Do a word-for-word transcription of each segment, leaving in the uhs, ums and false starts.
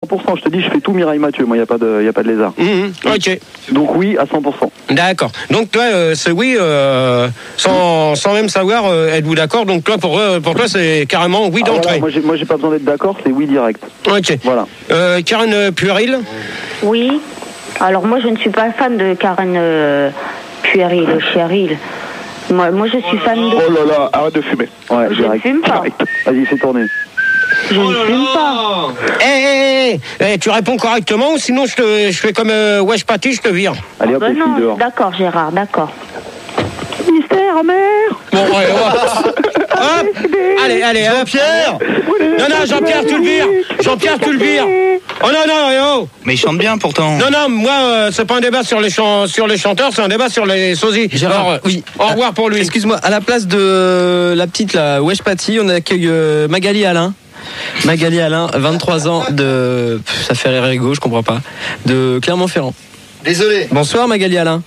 pour cent, je te dis, je fais tout Mireille Mathieu, moi, il n'y a pas de, y a pas de lézard. Mmh, ok. Donc oui, à cent pour cent. D'accord. Donc toi, euh, c'est oui, euh, sans, sans même savoir, euh, êtes-vous d'accord? Donc toi, pour, euh, pour toi, c'est carrément oui Ah, d'entrée. voilà, moi, j'ai, moi, j'ai pas besoin d'être d'accord, c'est oui direct. Ok. Voilà. Euh, Karen Puéril. Oui. Alors moi, je ne suis pas fan de Karen euh, Puéril, Cheryl. Moi, moi, je suis fan de... Oh là là, arrête de fumer. Ouais, je direct. ne fume pas. Direct. Vas-y, fais tourner. Je ne fume pas. Eh, eh, eh, tu réponds correctement ou sinon je, te, je fais comme euh, Wesh Patty, je te vire. Allez hop, Ben les filles non, dehors. d'accord, Gérard, d'accord. Mystère, mère. Bon, ouais, ouais. Hop. Allez, allez, hop. Jean-Pierre. Non, non, Jean-Pierre, tu le vires. Jean-Pierre, tu le vires. Oh non, non, oh. Mais il chante bien pourtant. Non, non, moi, euh, c'est pas un débat sur les, chan- sur les chanteurs, c'est un débat sur les sosies. Gérard, Alors, euh, oui. Au revoir pour lui. Excuse-moi, à la place de la petite là, Wesh Patty, on accueille euh, Magali Alain. Magali Alain, vingt-trois ans, de. Pff, ça fait rire Rigo, je comprends pas. De Clermont-Ferrand. Désolé. Bonsoir Magali Alain.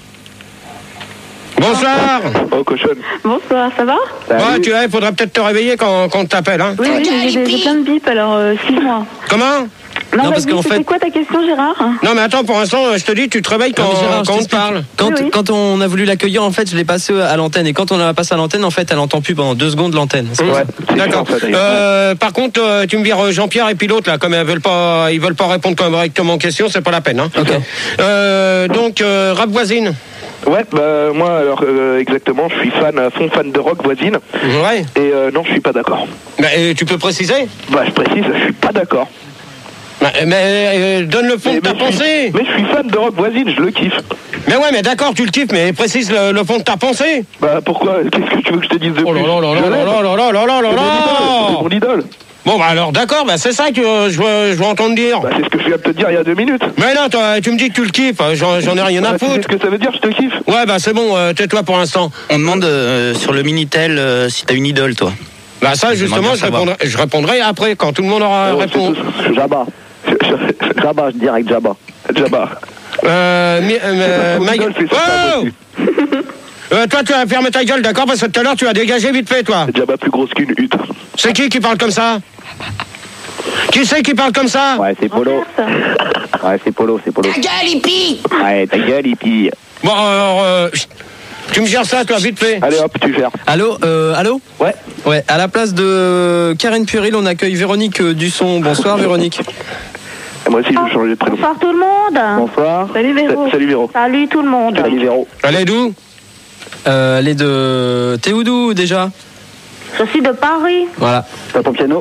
Bonsoir. Oh, cochonne. Bonsoir, ça va? Ouais, tu vois, il faudrait peut-être te réveiller quand, quand on t'appelle. Hein. Oui, oui, j'ai, j'ai plein de bips, alors euh, suis-moi. Comment? Non, Non, parce vas-y, qu'en c'était fait- quoi ta question, Gérard? Non, mais attends, pour l'instant, je te dis, tu te réveilles quand, Non, mais Gérard, je quand on te t'explique. parle. Quand, Oui, oui. quand on a voulu l'accueillir, en fait, je l'ai passé à l'antenne. Et quand on l'a passé à l'antenne, en fait, elle entend plus pendant deux secondes l'antenne. C'est pour Ouais, ça. c'est D'accord. chiant, ça, d'ailleurs. Euh, par contre, euh, tu me vires Jean-Pierre et puis l'autre là, comme ils veulent pas, ils veulent pas répondre correctement aux questions, c'est pas la peine. Hein. Ok. Euh, donc euh, rap voisine. Ouais, bah moi alors euh, exactement, je suis fan, à fond fan de rock voisine. Ouais. Et euh, non, je suis pas d'accord. Bah, et tu peux préciser. Bah je précise, je suis pas d'accord. Bah, mais euh, donne le fond Mais, de ta mais je suis- pensée. mais je suis fan de rock voisine, je le kiffe. Mais ouais, mais d'accord, tu le kiffes, mais précise le, le fond de ta pensée. Bah pourquoi? Qu'est-ce que tu veux que je te dise de Oh plus? là là là Je là l'aime. là là là là là là C'est là. mon idole, c'est mon idole. Bon bah alors d'accord, bah c'est ça que euh, je veux, je veux entendre dire. Bah c'est ce que je viens de te dire il y a deux minutes. Mais non, toi, tu me dis que tu le kiffes, j'en, j'en ai rien à Bah, tu sais foutre. ce que ça veut dire, je te kiffe. Ouais bah c'est bon, euh, tais-toi pour l'instant. On demande euh, sur le Minitel euh, si t'as une idole, toi. Bah ça justement, bien je savoir. répondrai, je répondrai après quand tout le monde aura Ouais, répondu. c'est tout. Jabba. Jabba, je direct Jabba. Jabba. Euh, mi- euh, Mon Mag- idole, c'est ça, Oh aussi. Euh, toi, tu vas fermer ta gueule, d'accord? Parce que tout à l'heure, tu as dégagé vite fait, toi. Jabba plus grosse qu'une hutte. C'est qui qui parle comme ça? Qui c'est qui parle comme ça? Ouais, c'est Polo. Ouais, c'est Polo, c'est Polo. Ta gueule, hippie! Ouais, ta gueule, hippie. Bon, alors, euh, chut. Tu me gères ça, toi, vite fait. Allez hop, tu gères. Allô, euh, allô. Ouais. Ouais. À la place de Karen Puéril, on accueille Véronique euh, Dusson. Bonsoir Véronique. Et moi aussi, je vais changer de prénom. Bonsoir tout le monde. Bonsoir. Salut Véro. Sa- Salut Véro. Salut tout le monde. Salut Véro. Elle est d'où? Euh, elle est de Théoudou déjà. Je suis de Paris. Voilà. T'as ton piano?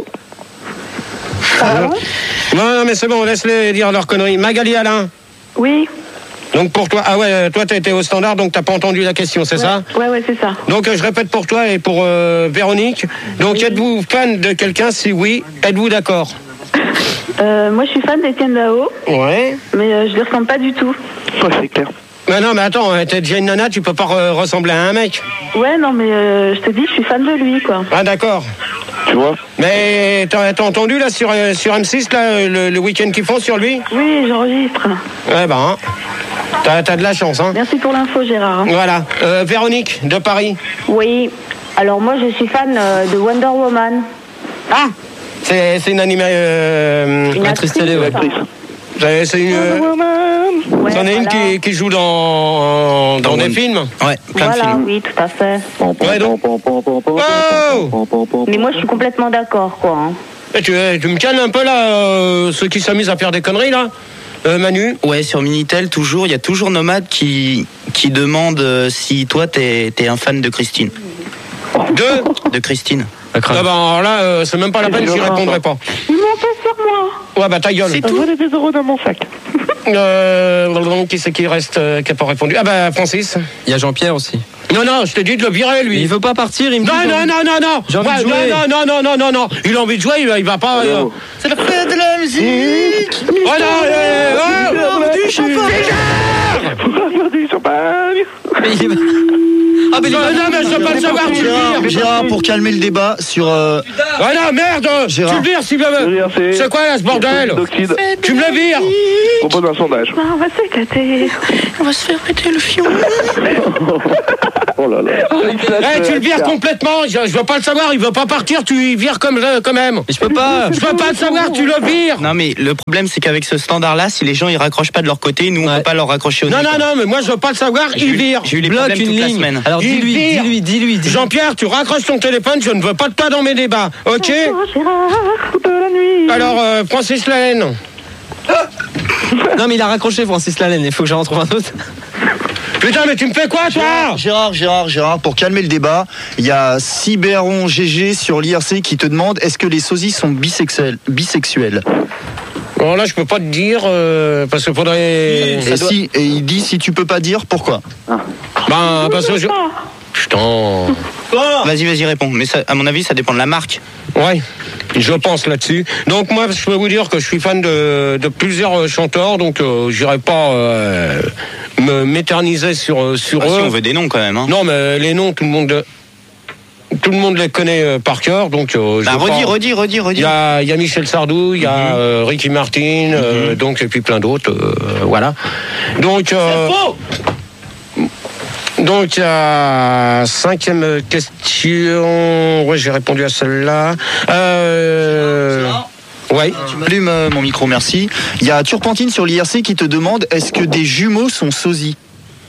Pardon? Non, non, mais c'est bon, laisse-les dire leurs conneries. Magali Alain. Oui. Donc pour toi, ah ouais, toi, t'as été au standard, donc t'as pas entendu la question, c'est ça? Ouais, ouais, c'est ça. Donc euh, je répète pour toi et pour euh, Véronique. Donc êtes-vous fan de quelqu'un? Si oui, êtes-vous d'accord? Euh, moi, je suis fan d'Étienne Dao, Ouais. mais euh, je ne le ressemble pas du tout. Ouais, c'est clair. Mais non, mais attends, hein, t'es déjà une nana, tu peux pas re- ressembler à un mec. Ouais, non, mais euh, je te dis, je suis fan de lui, quoi. Ah d'accord. Tu vois? Mais t'as, t'as entendu là sur, euh, sur M six là, le, le week-end qu'ils font sur lui? Oui, j'enregistre. Ouais ben, hein. t'as, t'as de la chance, hein. Merci pour l'info, Gérard. Voilà. Euh, Véronique de Paris. Oui. Alors, moi, je suis fan euh, de Wonder Woman. Ah. C'est, c'est une animée. Euh, Une actrice actrice, télé, ouais. ça. c'est, c'est une. euh, Ouais, c'en est une voilà. qui, qui joue dans, dans, Dans des One- films. Ouais, plein de Voilà, films. oui, tout à fait. Ouais, donc. Oh. Mais moi, je suis complètement d'accord, quoi. hein. Eh, tu, eh, tu me calmes un peu là, euh, ceux qui s'amusent à faire des conneries là, euh, Manu. Ouais, sur Minitel, toujours, il y a toujours Nomade qui, qui demande euh, si toi, t'es, t'es un fan de Christine. Deux. De Christine. Ah ben alors là, euh, c'est même pas la peine, j'y répondrai pas. Ils m'ont fait sur moi. Ouais bah ta gueule. C'est tout. Voilà des euros dans mon sac. Euh, qui c'est qui reste, euh, qui a pas répondu? Ah bah Francis. Il y a Jean-Pierre aussi. Non non, je te dis de le virer lui. Il veut pas partir, il me dit. Non, j'ai non, envie- non, non, non. J'ai envie de Ouais, jouer. non, non, non, non, non, non. Il a envie de jouer, il va, il va pas. euh, Oh. C'est la fête de la musique. Oh non, euh, oh, du champagne. Pourquoi du champagne? Il va- Ah mais non, non, mais je veux pas le savoir, tu le Gérard, vires. Gérard, pour calmer le débat sur. euh, Ah non, merde. Gérard. Tu le vires s'il veut. Gérard, c'est- C'est quoi là ce bordel? D'oxyde. Tu me le vires. Je propose un sondage. Ah, on va s'éclater. On va se faire péter le fion. Oh là là. Eh, tu le vires complètement, je, je veux pas le savoir, il veut pas partir, tu y vires comme quand même. Mais je peux pas. Je peux pas le savoir, tu le vires. Non mais le problème c'est qu'avec ce standard-là, si les gens ils raccrochent pas de leur côté, nous on Ouais. peut pas leur raccrocher au Non, nez. non, non, mais moi je veux pas le savoir, J'ai il eu- vire. J'ai eu les Bloque problèmes une toute la ligne. semaine. Alors Il dis-lui, vire. dis-lui, dis-lui. dis-lui. Jean-Pierre, tu raccroches ton téléphone, je ne veux pas de toi dans mes débats, ok? Alors, euh, Francis Lahaine. Non mais il a raccroché Francis Lalanne, il faut que j'en retrouve un autre. Putain, mais tu me fais quoi, toi? Gérard, Gérard, Gérard, Gérard, pour calmer le débat, il y a Cyberon G G sur l'I R C qui te demande est-ce que les sosies sont bisexuels, bisexuels Bon, là, je peux pas te dire, euh, parce qu'il faudrait... et, si, et il dit si tu peux pas dire, pourquoi Ben, parce que je... Putain... Vas-y, vas-y, réponds. Mais ça, à mon avis, ça dépend de la marque. Ouais, je pense là-dessus. Donc moi, je peux vous dire que je suis fan de, de plusieurs euh, chanteurs, donc euh, j'irai pas euh, me m'éterniser sur sur Ah, eux. si on veut des noms quand même. Hein. Non, mais les noms, tout le monde, tout le monde les connaît euh, par cœur, donc. Euh, je Bah, veux redis, pas- redis, redis, Il redis. y a, il y a Michel Sardou, il y a Mhm. euh, Ricky Martin, euh, donc et puis plein d'autres, euh, voilà. Donc. Euh, Donc, euh, cinquième question. Ouais, j'ai répondu à celle-là. Euh, ouais. Plume euh, mon micro, merci. Il y a Turpentine sur l'I R C qui te demande est-ce que des jumeaux sont sosies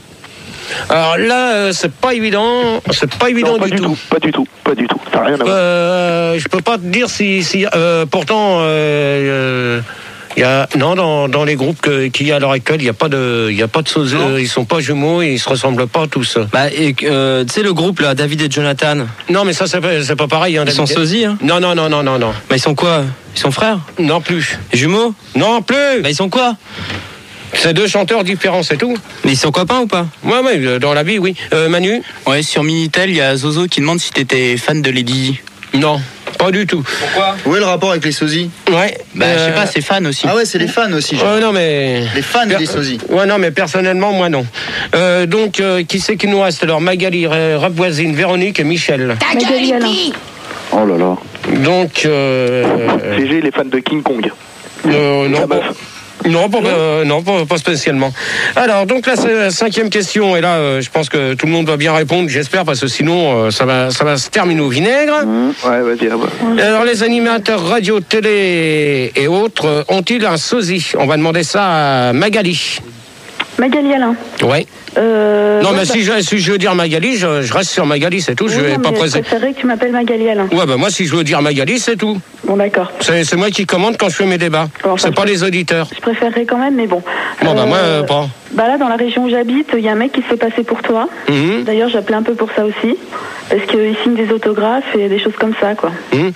Alors là, euh, c'est pas évident. C'est pas évident Non, pas du, du tout. tout. Pas du tout. Pas du tout. Ça n'a rien à voir. Euh, je peux pas te dire si. si euh, pourtant, euh, euh, il y a, non, dans, dans les groupes que- qu'il y a à l'heure actuelle, il n'y a pas de, il y a pas de sosie- euh, ils sont pas jumeaux et ils se ressemblent pas tous. Bah, et, euh, tu sais, le groupe, là, David et Jonathan, Non, mais ça, c'est pas, c'est pas pareil. Hein, ils sont David. sosies, hein. Non, non, non, non, non, non. Bah, ils sont quoi? Ils sont frères? Non plus. Jumeaux? Non plus. Bah, ils sont quoi? C'est deux chanteurs différents, c'est tout. Mais ils sont copains ou pas? Ouais, ouais, euh, dans la vie, oui. Euh, Manu? Ouais, sur Minitel, il y a Zozo qui demande si t'étais fan de Lady. Non, pas du tout. Où est le rapport avec les sosies Ouais. Bah, je sais euh, pas, c'est fan aussi. Ah ouais, c'est les fans aussi. Gérard. Ouais, non, mais. Les fans Per- des sosies. Ouais, non, mais personnellement, moi, non. Euh, donc, euh, qui c'est qui nous reste alors? Magali, Ra- Rapvoisine, Véronique et Michel. Magali Alain. Oh là là. Donc, euh, G G, les fans de King Kong. euh, non, La pas, meuf. non, pas, euh, non pas, pas spécialement. Alors, donc là, c'est la cinquième question. Et là, euh, je pense que tout le monde va bien répondre, j'espère, parce que sinon, euh, ça, va, ça va se terminer au vinaigre. Mmh. Ouais, vas-y. ah bah. Alors, les animateurs radio, télé et autres euh, ont-ils un sosie? On va demander ça à Magali. Magali Alain. Ouais. Euh, Non, ouais, mais bah, si je, si je veux dire Magali, je, je reste sur Magali, c'est tout. Je oui, vais non, pas mais je présenter. préférerais que tu m'appelles Magali Alain. Ouais, bah moi, si je veux dire Magali, c'est tout. Bon, d'accord. C'est c'est moi qui commande quand je fais mes débats. Bon, C'est enfin, pas les auditeurs. Je préférerais quand même, mais bon. Bon, bah Euh, moi, euh, pas. Bah là, dans la région où j'habite, il y a un mec qui se fait passer pour toi. Mhm, D'ailleurs, j'appelais un peu pour ça aussi. Parce qu'il signe des autographes et des choses comme ça, quoi. mhm.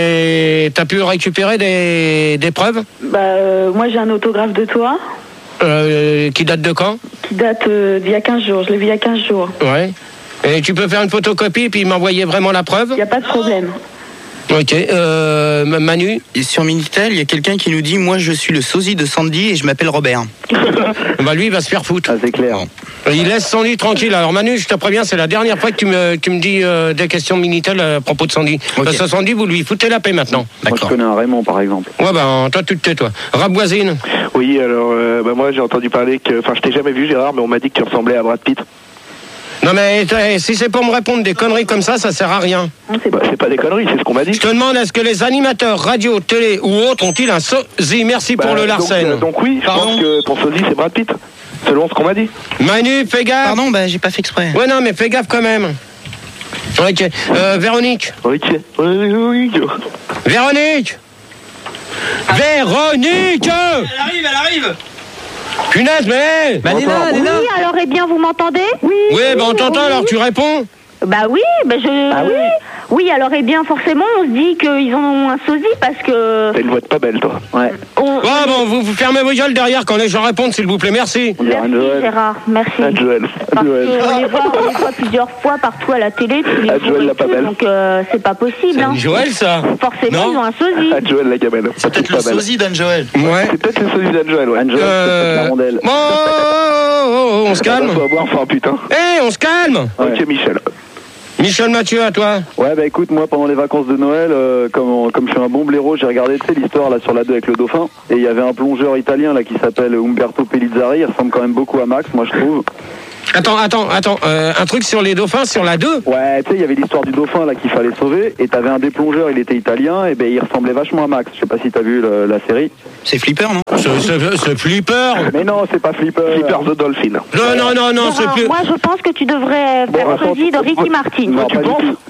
Et t'as pu récupérer des, des preuves Bah, euh, moi, j'ai un autographe de toi euh, qui datent de quand? qui date euh, d'il y a quinze jours. Je l'ai vu il y a quinze jours. Ouais. Et tu peux faire une photocopie puis m'envoyer vraiment la preuve? Il n'y a pas de problème. Ok. Euh, Manu? Et sur Minitel, il y a quelqu'un qui nous dit moi je suis le sosie de Sandy et je m'appelle Robert. Bah lui, il va se faire foutre. Ah, c'est clair. Il laisse Sandy tranquille. Alors Manu, je te préviens, c'est la dernière fois que tu me, tu me dis euh, des questions Minitel à propos de Sandy. Ok. Parce que Sandy, vous lui foutez la paix maintenant. Moi, je connais un Raymond, par exemple. Ouais, ben toi, tu te tais, toi. Rapvoisine. Oui, alors, euh, bah, moi, j'ai entendu parler que. Enfin, je t'ai jamais vu, Gérard, mais on m'a dit que tu ressemblais à Brad Pitt. Non, mais t'as- si c'est pour me répondre des conneries comme ça, ça sert à rien. Non, c'est Bah, c'est pas des conneries, c'est ce qu'on m'a dit. Je te demande, est-ce que les animateurs radio, télé ou autres ont-ils un sosie? Merci pour Bah, le donc, Larsen. euh, donc oui, je Pardon pense que ton sosie, c'est Brad Pitt. Selon ce qu'on m'a dit. Manu, fais gaffe. Pardon, bah j'ai pas fait exprès. Ouais, non, mais fais gaffe quand même. Ok. Euh, Véronique. Ok. Oui, oui. Véronique Véronique Elle arrive, elle arrive! Punaise, mais Bah, elle est là, elle est là! Oui, alors, eh bien, vous m'entendez? Oui. Oui, ben on t'entend, alors tu réponds. Bah oui, bah je... Ah oui. Oui, alors, eh bien, forcément, on se dit qu'ils ont un sosie parce que... T'as une voix de pas belle, toi. Ouais. On... Ouais, bon, vous, vous fermez vos gueules derrière quand les gens répondent, s'il vous plaît, merci. On dirait Merci, un Joël. Gérard, merci. Ah, Joël. Parce Joël. qu'on les voit, on les voit plusieurs fois partout à la télé, tous les Ah, jours Joël et la pas tout, belle. donc euh, c'est pas possible. Hein. Joël, ça Forcément, Non. ils ont un sosie. Ah, Joël, la gamelle. C'est peut-être le sosie d'Anne Joël. Ouais. C'est peut-être le sosie d'Anne Joël, ouais. Anne Joël, c'est Euh... peut-être la rondelle. Bon, oh, oh, oh, on se Ah, bah, calme. faut avoir, enfin, putain. Eh, on se calme. Ouais. Ok, Michel. Michel Mathieu, à toi. Ouais, bah écoute, moi pendant les vacances de Noël, euh, comme, comme je suis un bon blaireau, j'ai regardé tu sais, l'histoire là sur la deux avec le dauphin. Et il y avait un plongeur italien là qui s'appelle Umberto Pellizzari, il ressemble quand même beaucoup à Max, moi je trouve. Attends, attends, attends. Euh, un truc sur les dauphins, sur la deux. Ouais, tu sais, il y avait l'histoire du dauphin là qu'il fallait sauver, et t'avais un des plongeurs, il était italien, et ben il ressemblait vachement à Max. Je sais pas si t'as vu le- la série. C'est Flipper, non? C'est, c'est, c'est Flipper. Mais non, c'est pas Flipper. Flipper the Dolphin. Non, non, non, non, c'est Gérard, plus. moi, je pense que tu devrais Bon, faire attends, sosie de Ricky Martin. Non, tu pas du penses tout.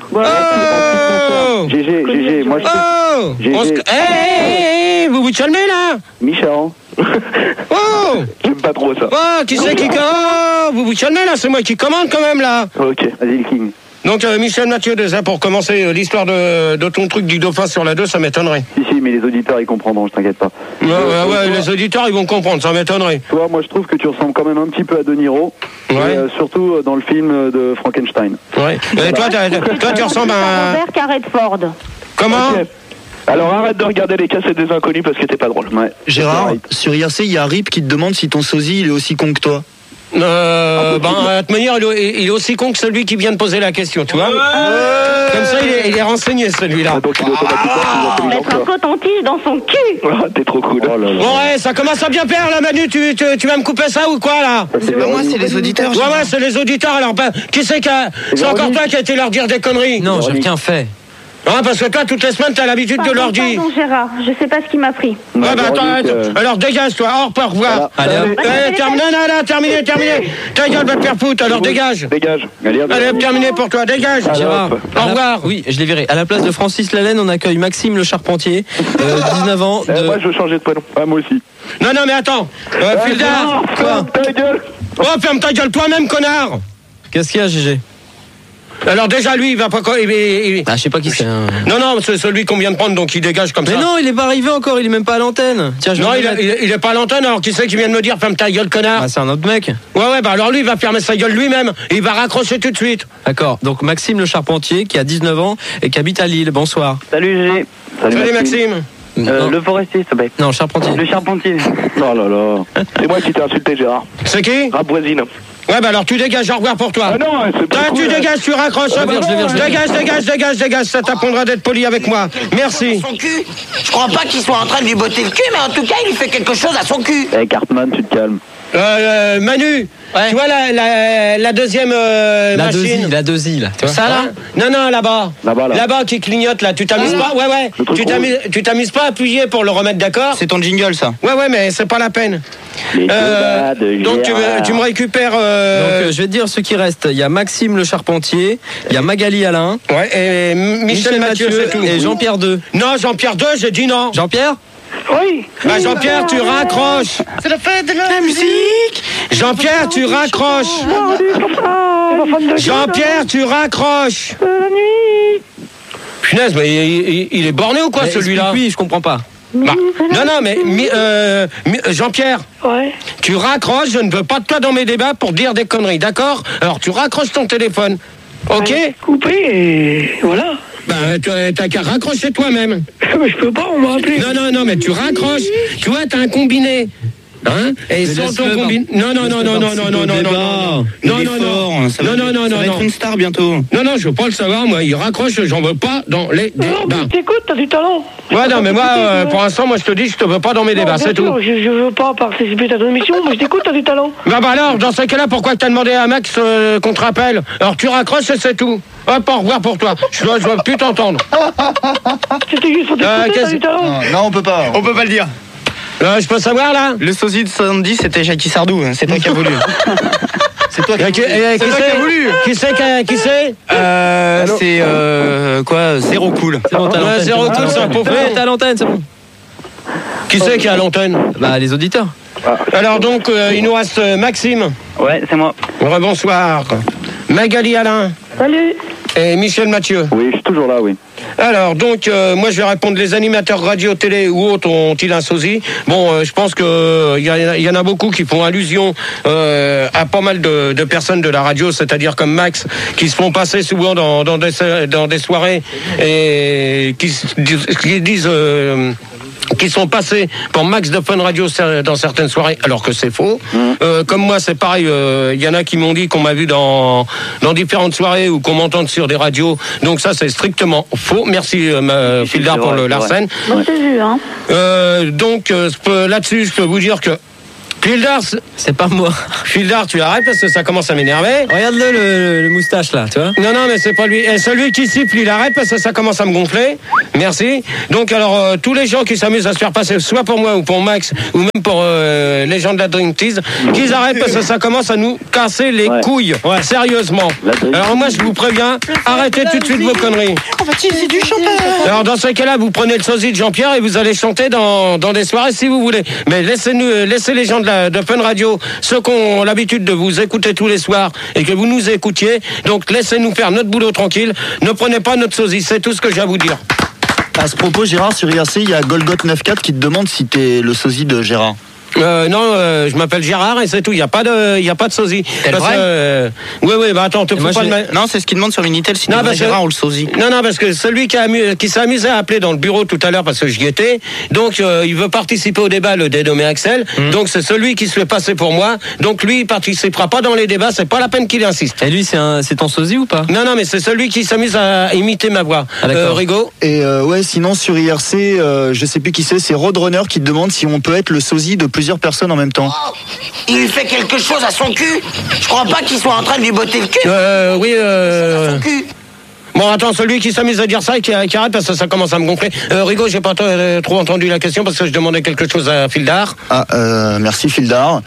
Oh G G, G G, moi je Oh G G. On se... Hé, hé, hé, vous vous calmez là. Michel. Oh J'aime pas trop ça. Oh, qui c'est qui... Oh, vous vous calmez là, c'est moi qui commande quand même là. Ok. Vas-y, le King. Donc euh, Michel Mathieu, déjà pour commencer euh, l'histoire de, de ton truc du dauphin sur la deux, ça m'étonnerait. Si, si, mais les auditeurs ils comprendront, je t'inquiète pas. Ouais, Euh, ouais, ouais, toi, les auditeurs ils vont comprendre, ça m'étonnerait. Toi, moi je trouve que tu ressembles quand même un petit peu à De Niro. Ouais. Et, euh, surtout euh, dans le film de Frankenstein. Ouais. Et toi, t'as- toi, tu ressembles à... Robert Carredford. Comment Ok. Alors arrête de regarder les cassettes des inconnus parce que t'es pas drôle. Ouais. Gérard, Ouais. sur I R C, il y a Rip qui te demande si ton sosie il est aussi con que toi. Euh, ben, de toute manière, il est, il est aussi con que celui qui vient de poser la question, tu vois. Comme ça, il est, il est renseigné, celui-là. Ah, donc il est automatiquement plus intelligent Mettre que un toi. coton-tige dans son cul. Ah, t'es trop cool. Oh là là. Bon, ouais, ça commence à bien faire, là, Manu. Tu, tu, tu vas me couper ça ou quoi, là? Ça, c'est Bah, moi, Véronique. c'est les auditeurs. Ouais, ouais, c'est les auditeurs. Alors, ben, qui c'est qui a... C'est encore toi qui a été leur dire des conneries. Non, j'ai Véronique. rien fait. Ah, parce que toi, toutes les semaines, t'as l'habitude de Pardon, leur dire. pardon, Gérard, je sais pas ce qui m'a pris. Ouais, Ouais, bah, attends, Véronique, attends. euh, Alors, dégage, toi. Au revoir, au revoir. voilà. Allez, hop. Eh, terminé, non, non, non, terminé, terminé. Ta gueule, va te faire foutre, alors dégage. Dégage. Allez, hop. Allez, hop, terminé pour toi, dégage. Gérard, hop. Au à la- revoir. Oui, je l'ai viré. À la place de Francis Lalanne, on accueille Maxime Le Charpentier, euh, dix-neuf ans. Eh, De... moi je veux changer de prénom. Ah, moi aussi. Non, non, mais attends. Euh, Fildar. Quoi Ta gueule. Oh, ferme ta gueule toi-même, connard. Qu'est-ce qu'il y a, G G? Alors, déjà, lui, il va pas... quoi, il- il- il- Ah, je sais pas qui c'est. hein. Non, non, c'est celui qu'on vient de prendre, donc il dégage comme Mais ça. non, il est pas arrivé encore, il est même pas à l'antenne. Tiens, je vais Non, le il, mettre. est- il est- il est pas à l'antenne, alors qui c'est qui vient de me dire ferme ta gueule, connard? Ah, c'est un autre mec. Ouais, ouais, bah alors lui, il va fermer sa gueule lui-même. Et il va raccrocher tout de suite. D'accord. Donc Maxime Le Charpentier, qui a dix-neuf ans et qui habite à Lille. Bonsoir. Salut G. Salut, Maxime. Euh, non, le forestier, s'il te plaît. non, Charpentier. Le charpentier. Oh là là. C'est moi qui t'ai insulté, Gérard. C'est qui? Rap voisine. Ouais, bah alors tu dégages, au revoir pour toi. Ah non, c'est pas Toi, cool. tu dégages, tu raccroches. Je le vire, je le vire, je le vire. Dégage, dégage, dégage, dégage. Ça t'apprendra d'être poli avec moi. Merci. Son cul. Je crois pas qu'il soit en train de lui botter le cul, mais en tout cas, il lui fait quelque chose à son cul. Eh, Cartman, tu te calmes. Euh, euh, Manu, Ouais. tu vois la, la, la deuxième euh, La machine deuxie, la deuxie, là. Tu vois Ça là? Non, non, là-bas. Là-bas, là. Là-bas qui clignote, là. Tu t'amuses pas? Ouais, ouais. Le truc Tu t'amuses, tu t'amuses pas à appuyer pour le remettre d'accord? C'est ton jingle, ça. Ouais, ouais, mais c'est pas la peine. Les Euh, combats de donc tu, me- Gérard. tu me récupères. euh, Donc euh, je vais te dire ce qui reste. Il y a Maxime Le Charpentier, il y a Magali Alain, Ouais, et M- Michel, Mathieu, c'est tout. et Jean-Pierre deux. Non, Jean-Pierre deux, j'ai dit non. Jean-Pierre? Oui. Bah, Jean-Pierre, tu raccroches. C'est la fête de la musique. Jean-Pierre, tu raccroches. Jean-Pierre, tu raccroches. Punaise, mais il, il- il est borné ou quoi, Mais celui-là? explique-lui, je comprends pas. Bah, non, non, mais mi- euh, mi- Jean-Pierre, Ouais. tu raccroches, je ne veux pas de toi dans mes débats pour dire des conneries, d'accord? Alors, tu raccroches ton téléphone, ok? Coupé et voilà. Bah, tu- t'as qu'à raccrocher toi-même. Mais je peux pas, on m'a appelé. Non, non, non, mais tu raccroches. Tu vois, t'as un combiné. Hein? Et sans ton laisse-le combiné. Non, non, non, non, non, non, non, non, non, non, non, Il non, est non, fort, non, ça va- non, non, non, ça non, va être non. une star bientôt. Non, non, je veux pas le savoir, moi, il raccroche, j'en veux pas dans les Non, débats. mais t'écoutes, t'as du talent. Ouais, non, mais moi, euh, pour l'instant, moi, je te dis, je te veux pas dans mes Non, débats, bien c'est tout. sûr, Je, je veux pas participer à ton émission, mais je t'écoute, t'as du talent. Bah, bah alors, dans ce cas-là, pourquoi t'as demandé à Max euh, qu'on te rappelle? Alors, tu raccroches et c'est tout. Hop, au revoir pour toi. Je dois, je dois plus t'entendre. C'était juste pour Euh, t'écouter, t'as qu'est-ce- du talent. Non, non, on peut pas. On peut pas le dire. Euh, je peux savoir, là? Le sosie de soixante-dix, c'était Jackie Sardou. C'est toi qui as voulu. C'est toi qui Euh, qui, euh, qui toi qui c'est as voulu. Qui c'est qui- Qui c'est Euh, c'est euh, quoi Zéro cool. C'est bon, t'as Ouais, l'antenne. zéro c'est bon. coup, c'est un pauvre. Ouais, t'as l'antenne, c'est bon. Qui c'est qui est à l'antenne? Bah, les auditeurs. Alors, donc, euh, il nous reste euh, Maxime. Ouais, c'est moi. Rebonsoir. Magali Alain. Salut. Et Michel Mathieu. Oui, je suis toujours là, oui. Alors, donc, euh, moi, je vais répondre. Les animateurs radio, télé ou autres ont-ils un sosie? Bon, euh, je pense que euh, y, a- y en a beaucoup qui font allusion euh, à pas mal de, de personnes de la radio, c'est-à-dire comme Max, qui se font passer souvent dans, dans, des, dans des soirées et qui, s- disent- qui disent... euh, qui sont passés pour Max de Fun Radio dans certaines soirées, alors que c'est faux. Euh, comme moi, c'est pareil. Il euh, y en a qui m'ont dit qu'on m'a vu dans dans différentes soirées ou qu'on m'entend sur des radios. Donc ça, c'est strictement faux. Merci, euh, ma Fildar, pour le Larsen. Moi, je t'ai vu, hein. Euh, donc euh, je peux- là-dessus, je peux vous dire que Fildar, c'est pas moi. Fildar, tu arrêtes parce que ça commence à m'énerver. Regarde-le, le, le, le moustache là, tu vois. Non, non, mais c'est pas lui. Et celui qui siffle, il arrête parce que ça commence à me gonfler. Merci. Donc, alors, euh, tous les gens qui s'amusent à se faire passer, soit pour moi ou pour Max, ou même pour euh, les gens de la Dream Tease, qu'ils arrêtent parce que ça commence à nous casser les Ouais. couilles. Ouais, sérieusement. Alors, moi, je vous préviens, arrêtez tout de suite vos conneries. On va utiliser du chanteur. Alors, dans ce cas-là, vous prenez le sosie de Jean-Pierre et vous allez chanter dans, dans des soirées si vous voulez. Mais laissez-nous, laissez les gens de, la, de Fun Radio, ceux qui ont l'habitude de vous écouter tous les soirs et que vous nous écoutiez. Donc, laissez-nous faire notre boulot tranquille. Ne prenez pas notre sosie, c'est tout ce que j'ai à vous dire. À ce propos, Gérard, sur I R C, il y a Golgot quatre-vingt-quatre qui te demande si t'es le sosie de Gérard. Euh, non, euh, je m'appelle Gérard et c'est tout. Il n'y a pas de, il y a pas de sosie. C'est Parce vrai que, euh, oui, oui, bah attends, te fous Moi, pas de j'ai- ma... Non, c'est ce qu'il demande sur Minitel, si Non, tu parce Gérard que- ou le sosie. Non, non, parce que celui qui, a amu- qui s'est amusé à appeler dans le bureau tout à l'heure, parce que j'y étais, donc euh, il veut participer au débat, le dénommé Axel. Mmh. Donc c'est celui qui se fait passer pour moi. Donc lui, il participera pas dans les débats. C'est pas la peine qu'il insiste. Et lui, c'est un, c'est ton sosie ou pas? Non, non, mais c'est celui qui s'amuse à imiter ma voix. Ah, d'accord. Euh, Rigaud. Et euh, ouais, sinon sur I R C, euh, je sais plus qui c'est, c'est Roadrunner qui te demande si on peut être le sosie de plusieurs personnes en même temps. Il fait quelque chose à son cul. Je crois pas qu'il soit en train de lui botter le cul. Euh, oui. Euh... Son cul. Bon, attends, celui qui s'amuse à dire ça et qui, qui arrête parce que ça commence à me gonfler. Euh, Rigaud, j'ai pas t- euh, trop entendu la question parce que je demandais quelque chose à Fildar. Ah, euh, merci Fildar.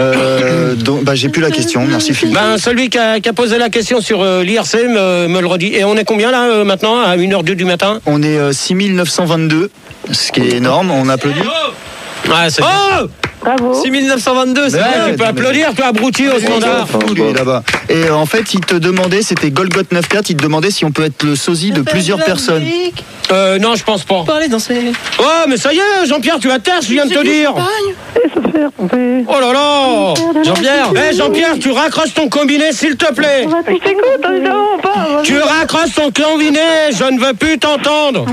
Euh, donc, bah j'ai plus la question, merci Fildar. Ben, celui qui a, qui a posé la question sur euh, l'I R C me, me le redit. Et on est combien là euh, maintenant, à une heure deux du matin? On est euh, six mille neuf cent vingt-deux, ce qui est énorme, on applaudit. Ouais, c'est Oh Bravo. six mille neuf cent vingt-deux, c'est Ouais, bien. tu peux mais- applaudir, toi, abruti au standard. Fou, lui, là-bas. Et euh, en fait, il te demandait, c'était Golgot quatre-vingt-quatre, il te demandait si on peut être le sosie de plusieurs personnes. Euh, non, je pense pas. Parler dans ces... Oh, mais ça y est, Jean-Pierre, tu vas te taire, je viens de te dire. Laisse faire, pompé. Oh là là. Jean-Pierre. Eh, Jean-Pierre, tu raccroches ton combiné, s'il te plaît. Je t'écoute, non, pas. Tu raccroches ton combiné, je ne veux plus t'entendre.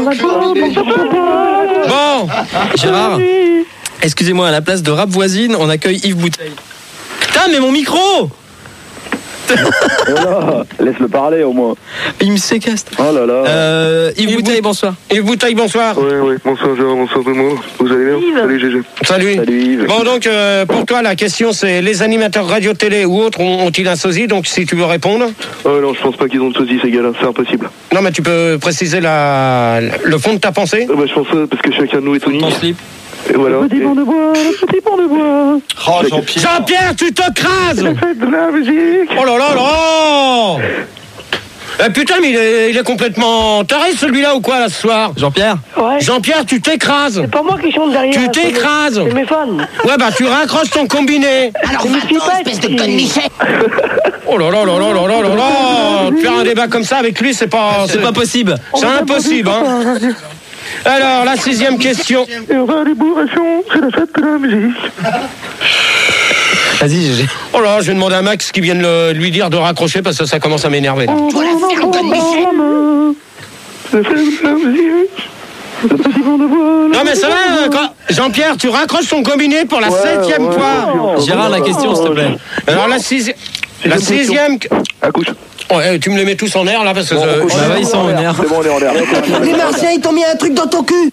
Bon, Gérard, excusez-moi, à la place de Rap Voisine, on accueille Yves Bouteille. Putain, mais mon micro! Voilà, laisse-le parler au moins. Il me séquestre. Oh là là. Euh, Yves Yves Bouteille, Bout- bonsoir. Yves Bouteille, bonsoir. Oui, oui, bonsoir Gérard, bonsoir tout le monde. Vous allez bien? Salut G G. Salut. Salut Yves. Bon, donc, euh, pour toi, la question, c'est les animateurs radio-télé ou autres ont- ont-ils un sosie? Donc, si tu veux répondre. Oh non, je pense pas qu'ils ont de sosie ces gars-là, c'est impossible. Non, mais tu peux préciser la, le fond de ta pensée? Euh, bah, je pense ça parce que chacun de nous est unique. Ton slip. Et voilà. Le petit pont de bois, le petit pont de bois. Oh Jean-Pierre. Jean-Pierre, tu te crases! Faites de la musique. Oh là là là! Eh, putain, mais il est, il est complètement taré celui-là ou quoi là ce soir? Jean-Pierre. Ouais. Jean-Pierre, tu t'écrases! C'est pas moi qui chante derrière. Tu c'est- t'écrases! C'est mes fans. Ouais, bah tu raccroches ton combiné! Alors Mais je va-t'en, sais pas, espèce de c'est- conne Michel. Oh là là là là là là là là! Faire un débat comme ça avec lui, c'est pas. C'est pas possible. C'est impossible, hein! Alors, la sixième question. Et on va à l'ébourration, c'est la fête de la musique. Vas-y, Gégé. Oh là, je vais demander à Max qui vienne le- lui dire de raccrocher parce que ça commence à m'énerver. là. Tu vas la faire, conne Michel. C'est la fête de la musique. Le petit pont de bois. Non mais ça va, euh, quand- Jean-Pierre, tu raccroches ton combiné pour la septième ouais, fois. ouais. Gérard, la question, s'il te plaît. Alors la sixième, la sixième. Accouche. Oh, eh, tu me les mets tous en air là parce que. Bon, je- on couche. Bah ouais, ils sont en air. C'est bon, on est en l'air. Les Martiens, ils t'ont mis un truc dans ton cul.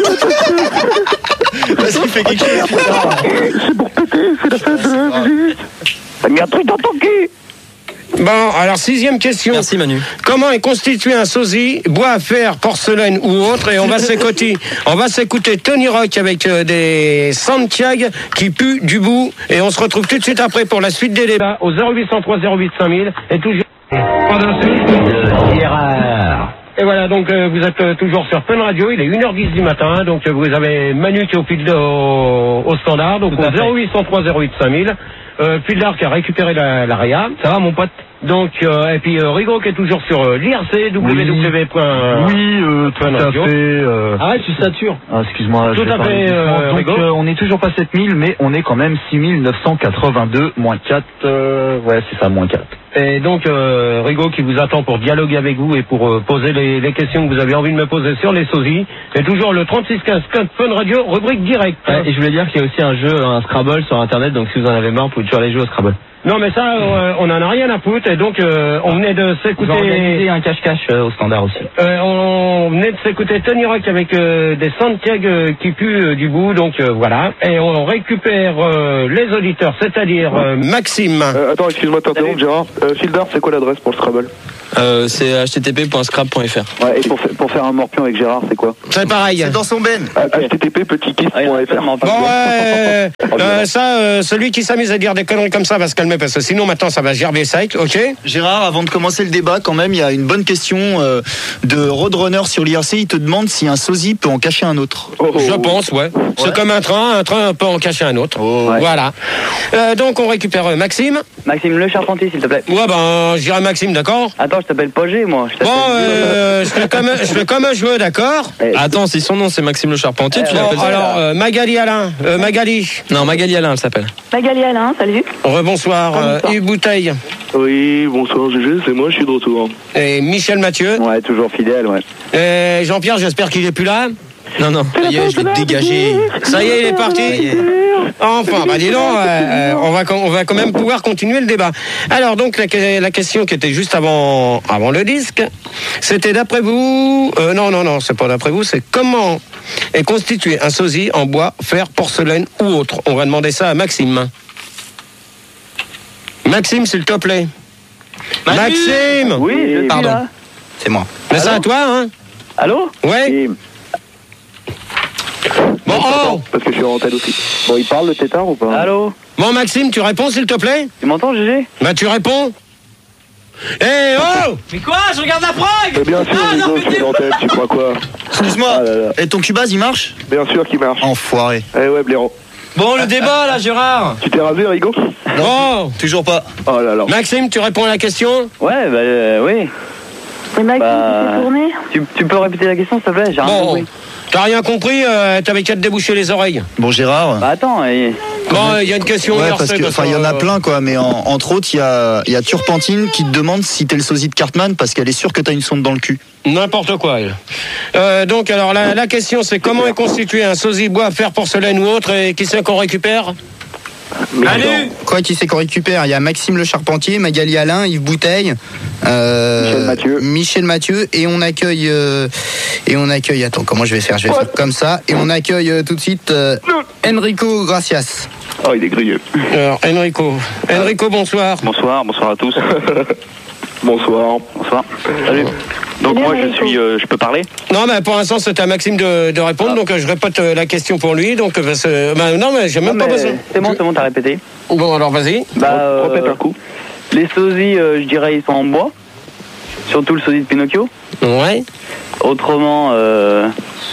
Vas-y, fais quelque chose. C'est pour péter, c'est la fête de la musique. T'as mis un truc dans ton cul. Bon, alors sixième question. Merci, Manu. Comment est constitué un sosie, bois, fer, porcelaine ou autre? Et on va s'écouter, on va s'écouter Tony Rock avec euh, des Santiago qui puent du bout. Et on se retrouve tout de suite après pour la suite des débats au zéro huit cent trois zéro huit cinq mille et toujours. Et voilà, donc euh, vous êtes euh, toujours sur Fun Radio, il est une heure dix du matin, donc euh, vous avez Manu qui est au, fil de, au, au standard, donc Tout à au fait. zéro huit cent trois zéro huit cinq mille. Euh, Fildar qui a récupéré la, la Réa. Ça va mon pote? Donc, euh, et puis euh, Rigaud qui est toujours sur euh, l'I R C, w w w. Oui, euh, tout Fun à Radio. fait. euh, Arrête, tu satures. Ah, excuse-moi, Tout je vais à parler fait, doucement. euh, Donc, Rigaud. euh, on n'est toujours pas sept mille, mais on est quand même six mille neuf cent quatre-vingt-deux, moins quatre. euh, ouais, c'est ça, moins quatre. Et donc, euh, Rigaud qui vous attend pour dialoguer avec vous et pour euh, poser les, les questions que vous avez envie de me poser sur les sosies. Et toujours le trente-six quinze Fun Radio, rubrique directe. Ouais, et je voulais dire qu'il y a aussi un jeu, un Scrabble sur Internet, donc si vous en avez marre, vous pouvez toujours aller jouer au Scrabble. Non mais ça, euh, on en a rien à foutre, et donc euh, on venait de s'écouter... On va organiser un cache-cache euh, au standard aussi. Euh, on venait de s'écouter Tony Rock avec euh, des Santiago euh, qui puent euh, du bout, donc euh, voilà. Et on récupère euh, les auditeurs, c'est-à-dire euh, Maxime. Euh, attends, excuse-moi de t'interrompre, Gérard. Euh, Fildar, c'est quoi l'adresse pour le Scrabble? Euh, c'est h t t p point scrab point f r. Ouais, et pour, fa- pour faire un morpion avec Gérard, c'est quoi? C'est pareil. C'est dans son ben. h t t p petit kiss point f r. Bon, euh, euh, ça, euh, celui qui s'amuse à dire des conneries comme ça va se calmer, parce que sinon maintenant ça va gerber sec, ok? Gérard, avant de commencer le débat, quand même, il y a une bonne question euh, de Roadrunner sur l'I R C. Il te demande si un sosie peut en cacher un autre. Oh, oh, Je pense, ouais. C'est Ouais. comme un train, un train peut en cacher un autre. Ouais. Voilà. Euh, donc on récupère euh, Maxime. Maxime Le Charpentier, s'il te plaît. Ouais, ben, je dirais Maxime, d'accord? Attends, je t'appelle pas G, moi. Je Bon, t'appelle- euh, je fais comme, je fais comme un jeu, d'accord? Eh, Attends, si son nom c'est Maxime Le Charpentier, tu Bon, l'appelles ça? alors, euh, Magali Alain, euh, Magali, Non, Magali Alain, elle s'appelle. Magali Alain, salut. rebonsoir, euh, Yves Bouteille Oui, bonsoir G G, c'est moi, je suis de retour. et Michel Mathieu. Ouais, toujours fidèle, ouais. Et Jean-Pierre, j'espère qu'il est plus là. Non, non. Ça y est, je l'ai dégagé. Ça y est, il est parti. Enfin, bah dis donc, euh, euh, on va on va quand même pouvoir continuer le débat. Alors donc la, la question qui était juste avant avant le disque, c'était d'après vous, euh, non non non, c'est pas d'après vous, c'est comment est constitué un sosie en bois, fer, porcelaine ou autre. On va demander ça à Maxime. Maxime, s'il te plaît. Maxime. Oui, je suis Pardon. là. C'est moi. Mais c'est à toi, hein. Allô? Ouais. Et- Bon, oh. Parce que je suis en tête aussi. Bon, il parle le tétard ou pas? Allô? Bon, Maxime, tu réponds, s'il te plaît. Tu m'entends, G G? Bah, tu réponds. Eh oh. Mais quoi? Je regarde la prog! Mais bien sûr, Rigaud, je suis en tête, tu crois quoi? Excuse-moi. Ah là là. Et ton Cubase, il marche? Bien sûr qu'il marche. Enfoiré. Eh ouais, blaireau. Bon, le débat là, Gérard! Tu t'es rasé, Rigaud? Bon, Toujours pas. Oh là là. Maxime, tu réponds à la question. Ouais, bah euh, oui. Et Maxime, Bah, tu t'es tourné? Tu, tu peux répéter la question, s'il te plaît? J'ai rien Bon, compris. t'as rien compris, euh, t'avais qu'à te déboucher les oreilles. Bon, Gérard. Bah attends, et... Bon, il y a une question. Ouais, inversée, parce que, parce enfin, il y en a euh, plein, quoi, mais en- entre autres, il y a, il y a Turpentine qui te demande si t'es le sosie de Cartman parce qu'elle est sûre que t'as une sonde dans le cul. N'importe quoi, elle. Euh, donc, alors, la, la question, c'est comment est constitué un sosie bois, fer, porcelaine ou autre, et qui c'est qu'on récupère? Salut. Quoi, qui c'est qu'on récupère? Il y a Maxime Le Charpentier, Magali Alain, Yves Bouteille, euh, Michel Mathieu. Michel Mathieu, et on accueille, euh, et on accueille, attends, comment je vais faire? Je vais faire comme ça, et on accueille euh, tout de suite euh, Enrico Gracias. Oh, il est grillé. Alors, Enrico. Enrico, bonsoir. Bonsoir, bonsoir à tous. Bonsoir. Bonsoir. Salut. Donc moi je suis, euh, je peux parler? Non, mais pour l'instant, c'est à Maxime de, de répondre, Ah. donc euh, je répète euh, la question pour lui. Donc, euh, parce que- bah, non, mais j'ai même Non, pas mais besoin. C'est bon, c'est bon, t'as répété. Bon, alors vas-y. Bah, euh, Répète un coup. Les sosies, euh, je dirais, ils sont en bois. Surtout le sosie de Pinocchio. Ouais. Autrement, euh,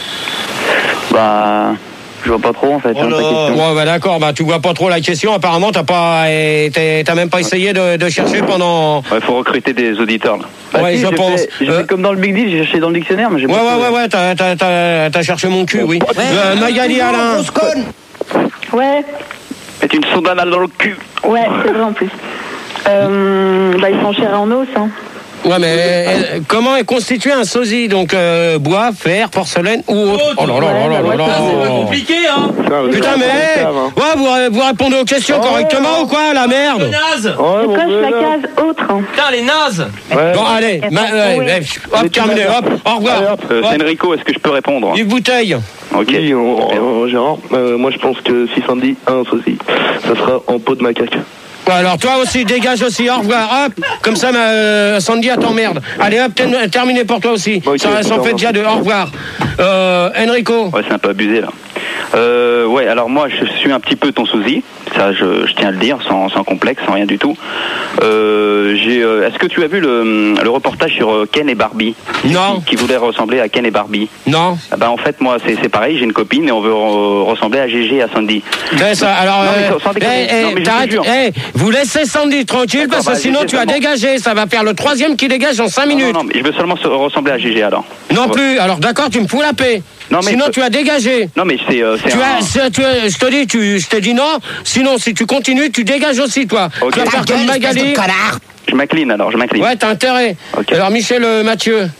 bah, je vois pas trop en fait. Oh hein, ta là. question. Ouais, bah d'accord, bah tu vois pas trop la question. Apparemment, t'as pas, eh, t'es- t'as même pas essayé de, de chercher pendant. Il faut recruter des auditeurs là. Bah, Ouais, si, je j'ai pense. fait- J'ai Euh, fait comme dans le Big Deal, j'ai cherché dans le dictionnaire, mais j'ai Ouais, pas ouais, trouvé. ouais, ouais, t'as, t'as, t'as, t'as cherché mon cul, oui. Euh, Magali Alain. Ouais, C'est une sonde anale dans le cul. ouais, c'est vrai en plus. Euh, bah, ils sont chers en os, hein. Ouais, mais euh, comment est constitué un sosie? Donc, euh, bois, fer, porcelaine ou autre? Oh là là là là là là. Compliqué, hein? Putain, mais. Ouais, vous, vous répondez aux questions correctement ou quoi, la merde? Naze! Ouais, Je mon coche la blaireau. case autre. hein. Putain, les nazes! Ouais. Bon, allez, ma- ouais, Oui. ouais, hop, terminé, hop, au revoir. Allez, hop. Euh, Ouais. c'est Enrico, est-ce que je peux répondre? Yves Bouteille. Ok. Oui, on- on- Gérard, euh, moi je pense que si Sandy a un sosie, ça sera en peau de macaque. Ouais, alors toi aussi, dégage aussi, au revoir, hop, comme ça, ma, euh, Sandy, elle t'emmerde. Allez, hop, ten- terminé pour toi aussi. Ok, ça ça en fait au déjà deux, au revoir. Euh, Enrico. Ouais, c'est un peu abusé là. Euh, ouais, alors moi je suis un petit peu ton sosie, ça je, je tiens à le dire, sans, sans complexe, sans rien du tout. Euh, j'ai, euh, est-ce que tu as vu le, le reportage sur euh, Ken et Barbie? Non. Qui, qui voulait ressembler à Ken et Barbie? Non. Ah bah en fait moi c'est, c'est pareil, j'ai une copine et on veut re- ressembler à Gégé et à Sandy. Ben, ça, alors, Non, mais euh, sans- sans déconner. eh, eh, Non, mais je te t'arrêtes, jure. eh, vous laissez Sandy tranquille D'accord, parce que bah, sinon j'ai tu as seulement- dégagé, ça va faire le troisième qui dégage en cinq Non, minutes. non, non, mais je veux seulement se- ressembler à Gégé alors. Non Ouais. plus, alors d'accord, tu me fous la paix. Non, mais- Sinon tu as dégagé. Non mais c'est, euh, c'est Tu un... as, c'est- tu as- je te dis, tu, je te dis non. Sinon, si tu continues, tu dégages aussi, toi. Ok. Tu vas faire comme Magali. Je m'incline alors, je m'incline. Ouais, t'as intérêt. Okay. Alors Michel euh, Mathieu.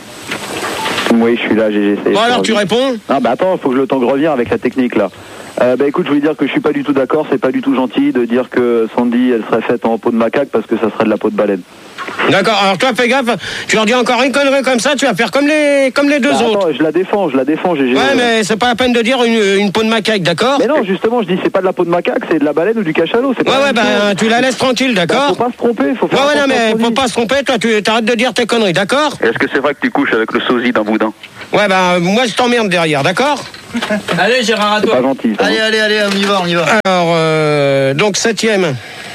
Oui, je suis là, j'ai essayé. Bon alors tu réponds. Non, bah attends, faut que je le temps que je revienne avec la technique là. Euh, bah écoute, je voulais dire que je suis pas du tout d'accord, c'est pas du tout gentil de dire que Sandy elle serait faite en peau de macaque parce que ça serait de la peau de baleine. D'accord, alors toi fais gaffe, tu leur dis encore une connerie comme ça, tu vas faire comme les, comme les deux bah, autres. Attends, je la défends, je la défends, j'ai. Ouais, mais c'est pas la peine de dire une, une peau de macaque, d'accord? Mais non, justement, je dis c'est pas de la peau de macaque, c'est de la baleine ou du cachalot. C'est pas ouais, ouais, bah tu la laisses tranquille, d'accord? Bah, faut pas se tromper, faut faire. Ouais, ouais, non, mais faut pas se tromper, toi tu t'arrêtes de dire tes conneries, d'accord? Est-ce que c'est vrai que tu couches avec le sosie d'un boudin? Ouais, bah moi je t'emmerde derrière, d'accord? Allez Gérard, à toi. Pas gentil. Allez, allez, allez, on y va, on y va. Alors, euh, donc septième.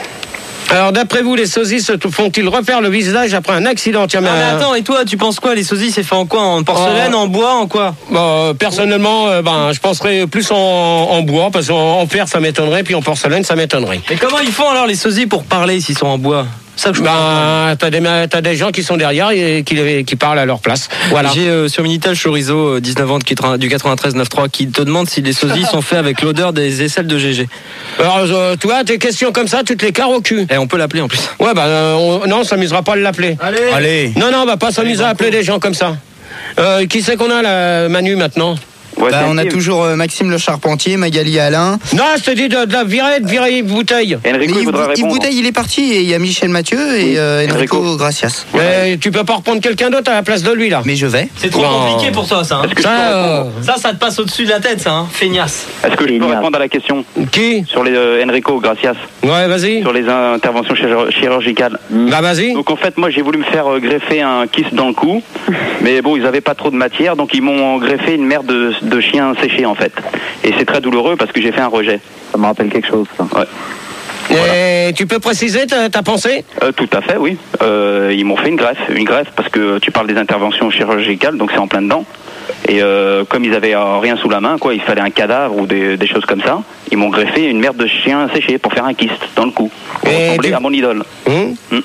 Alors d'après vous, les sosies se font-ils refaire le visage après un accident? Tiens, mais, Ah, mais attends, et toi, tu penses quoi? Les sosies, c'est fait en quoi? En porcelaine, euh, en bois, en quoi? Bon, personnellement, euh, ben, je penserais plus en, en bois, parce qu'en en fer ça m'étonnerait, puis en porcelaine ça m'étonnerait. Mais comment ils font alors les sosies pour parler s'ils sont en bois? Ça que je ben, t'as des, t'as des gens qui sont derrière et qui, qui parlent à leur place. Voilà. J'ai euh, sur Minitel Chorizo, euh, dix-neuf ans de, du quatre-vingt-treize neuf trois, qui te demande si les sosies sont faits avec l'odeur des aisselles de G G. Alors, euh, toi, tes questions comme ça, tu te les carres au cul. Et on peut l'appeler en plus. Ouais, bah, euh, on, non, on s'amusera pas à l'appeler. Allez. Allez. Non, non, on va pas s'amuser à appeler des gens comme ça. Euh, qui c'est qu'on a, là, Manu, maintenant? Ouais, bah, on a toujours euh, Maxime Le Charpentier, Magali Alain. Non, je te dis de, de la virer, de virer Yves Bouteille. Enrico, il voudra répondre. Yves Bouteille, il est parti et il y a Michel Mathieu et euh, Enrico, Enrico Gracias. Mais tu peux pas reprendre quelqu'un d'autre à la place de lui, là. Mais je vais. C'est trop non. compliqué pour toi, ça. Hein. Ça, euh... ça, ça te passe au-dessus de la tête, ça, hein. Feignasse. Est-ce que je peux répondre à la question? Qui? Sur les euh, Enrico Gracias. Ouais, vas-y. Sur les interventions chir- chirurgicales. Bah, vas-y. Donc en fait, moi, j'ai voulu me faire euh, greffer un kyste dans le cou. Mais bon, ils avaient pas trop de matière, donc ils m'ont greffé une merde de, de chien séché, en fait. Et c'est très douloureux parce que j'ai fait un rejet. Ça me rappelle quelque chose, ça. Ouais. Et Voilà. tu peux préciser ta, ta pensée? euh, Tout à fait, oui. Euh, ils m'ont fait une greffe, une greffe parce que tu parles des interventions chirurgicales, donc c'est en plein dedans. Et euh, comme ils avaient euh, rien sous la main, quoi, il fallait un cadavre ou des, des choses comme ça. Ils m'ont greffé une merde de chien séché pour faire un kyste dans le cou, pour Et ressembler tu... à mon idole. Hum hum.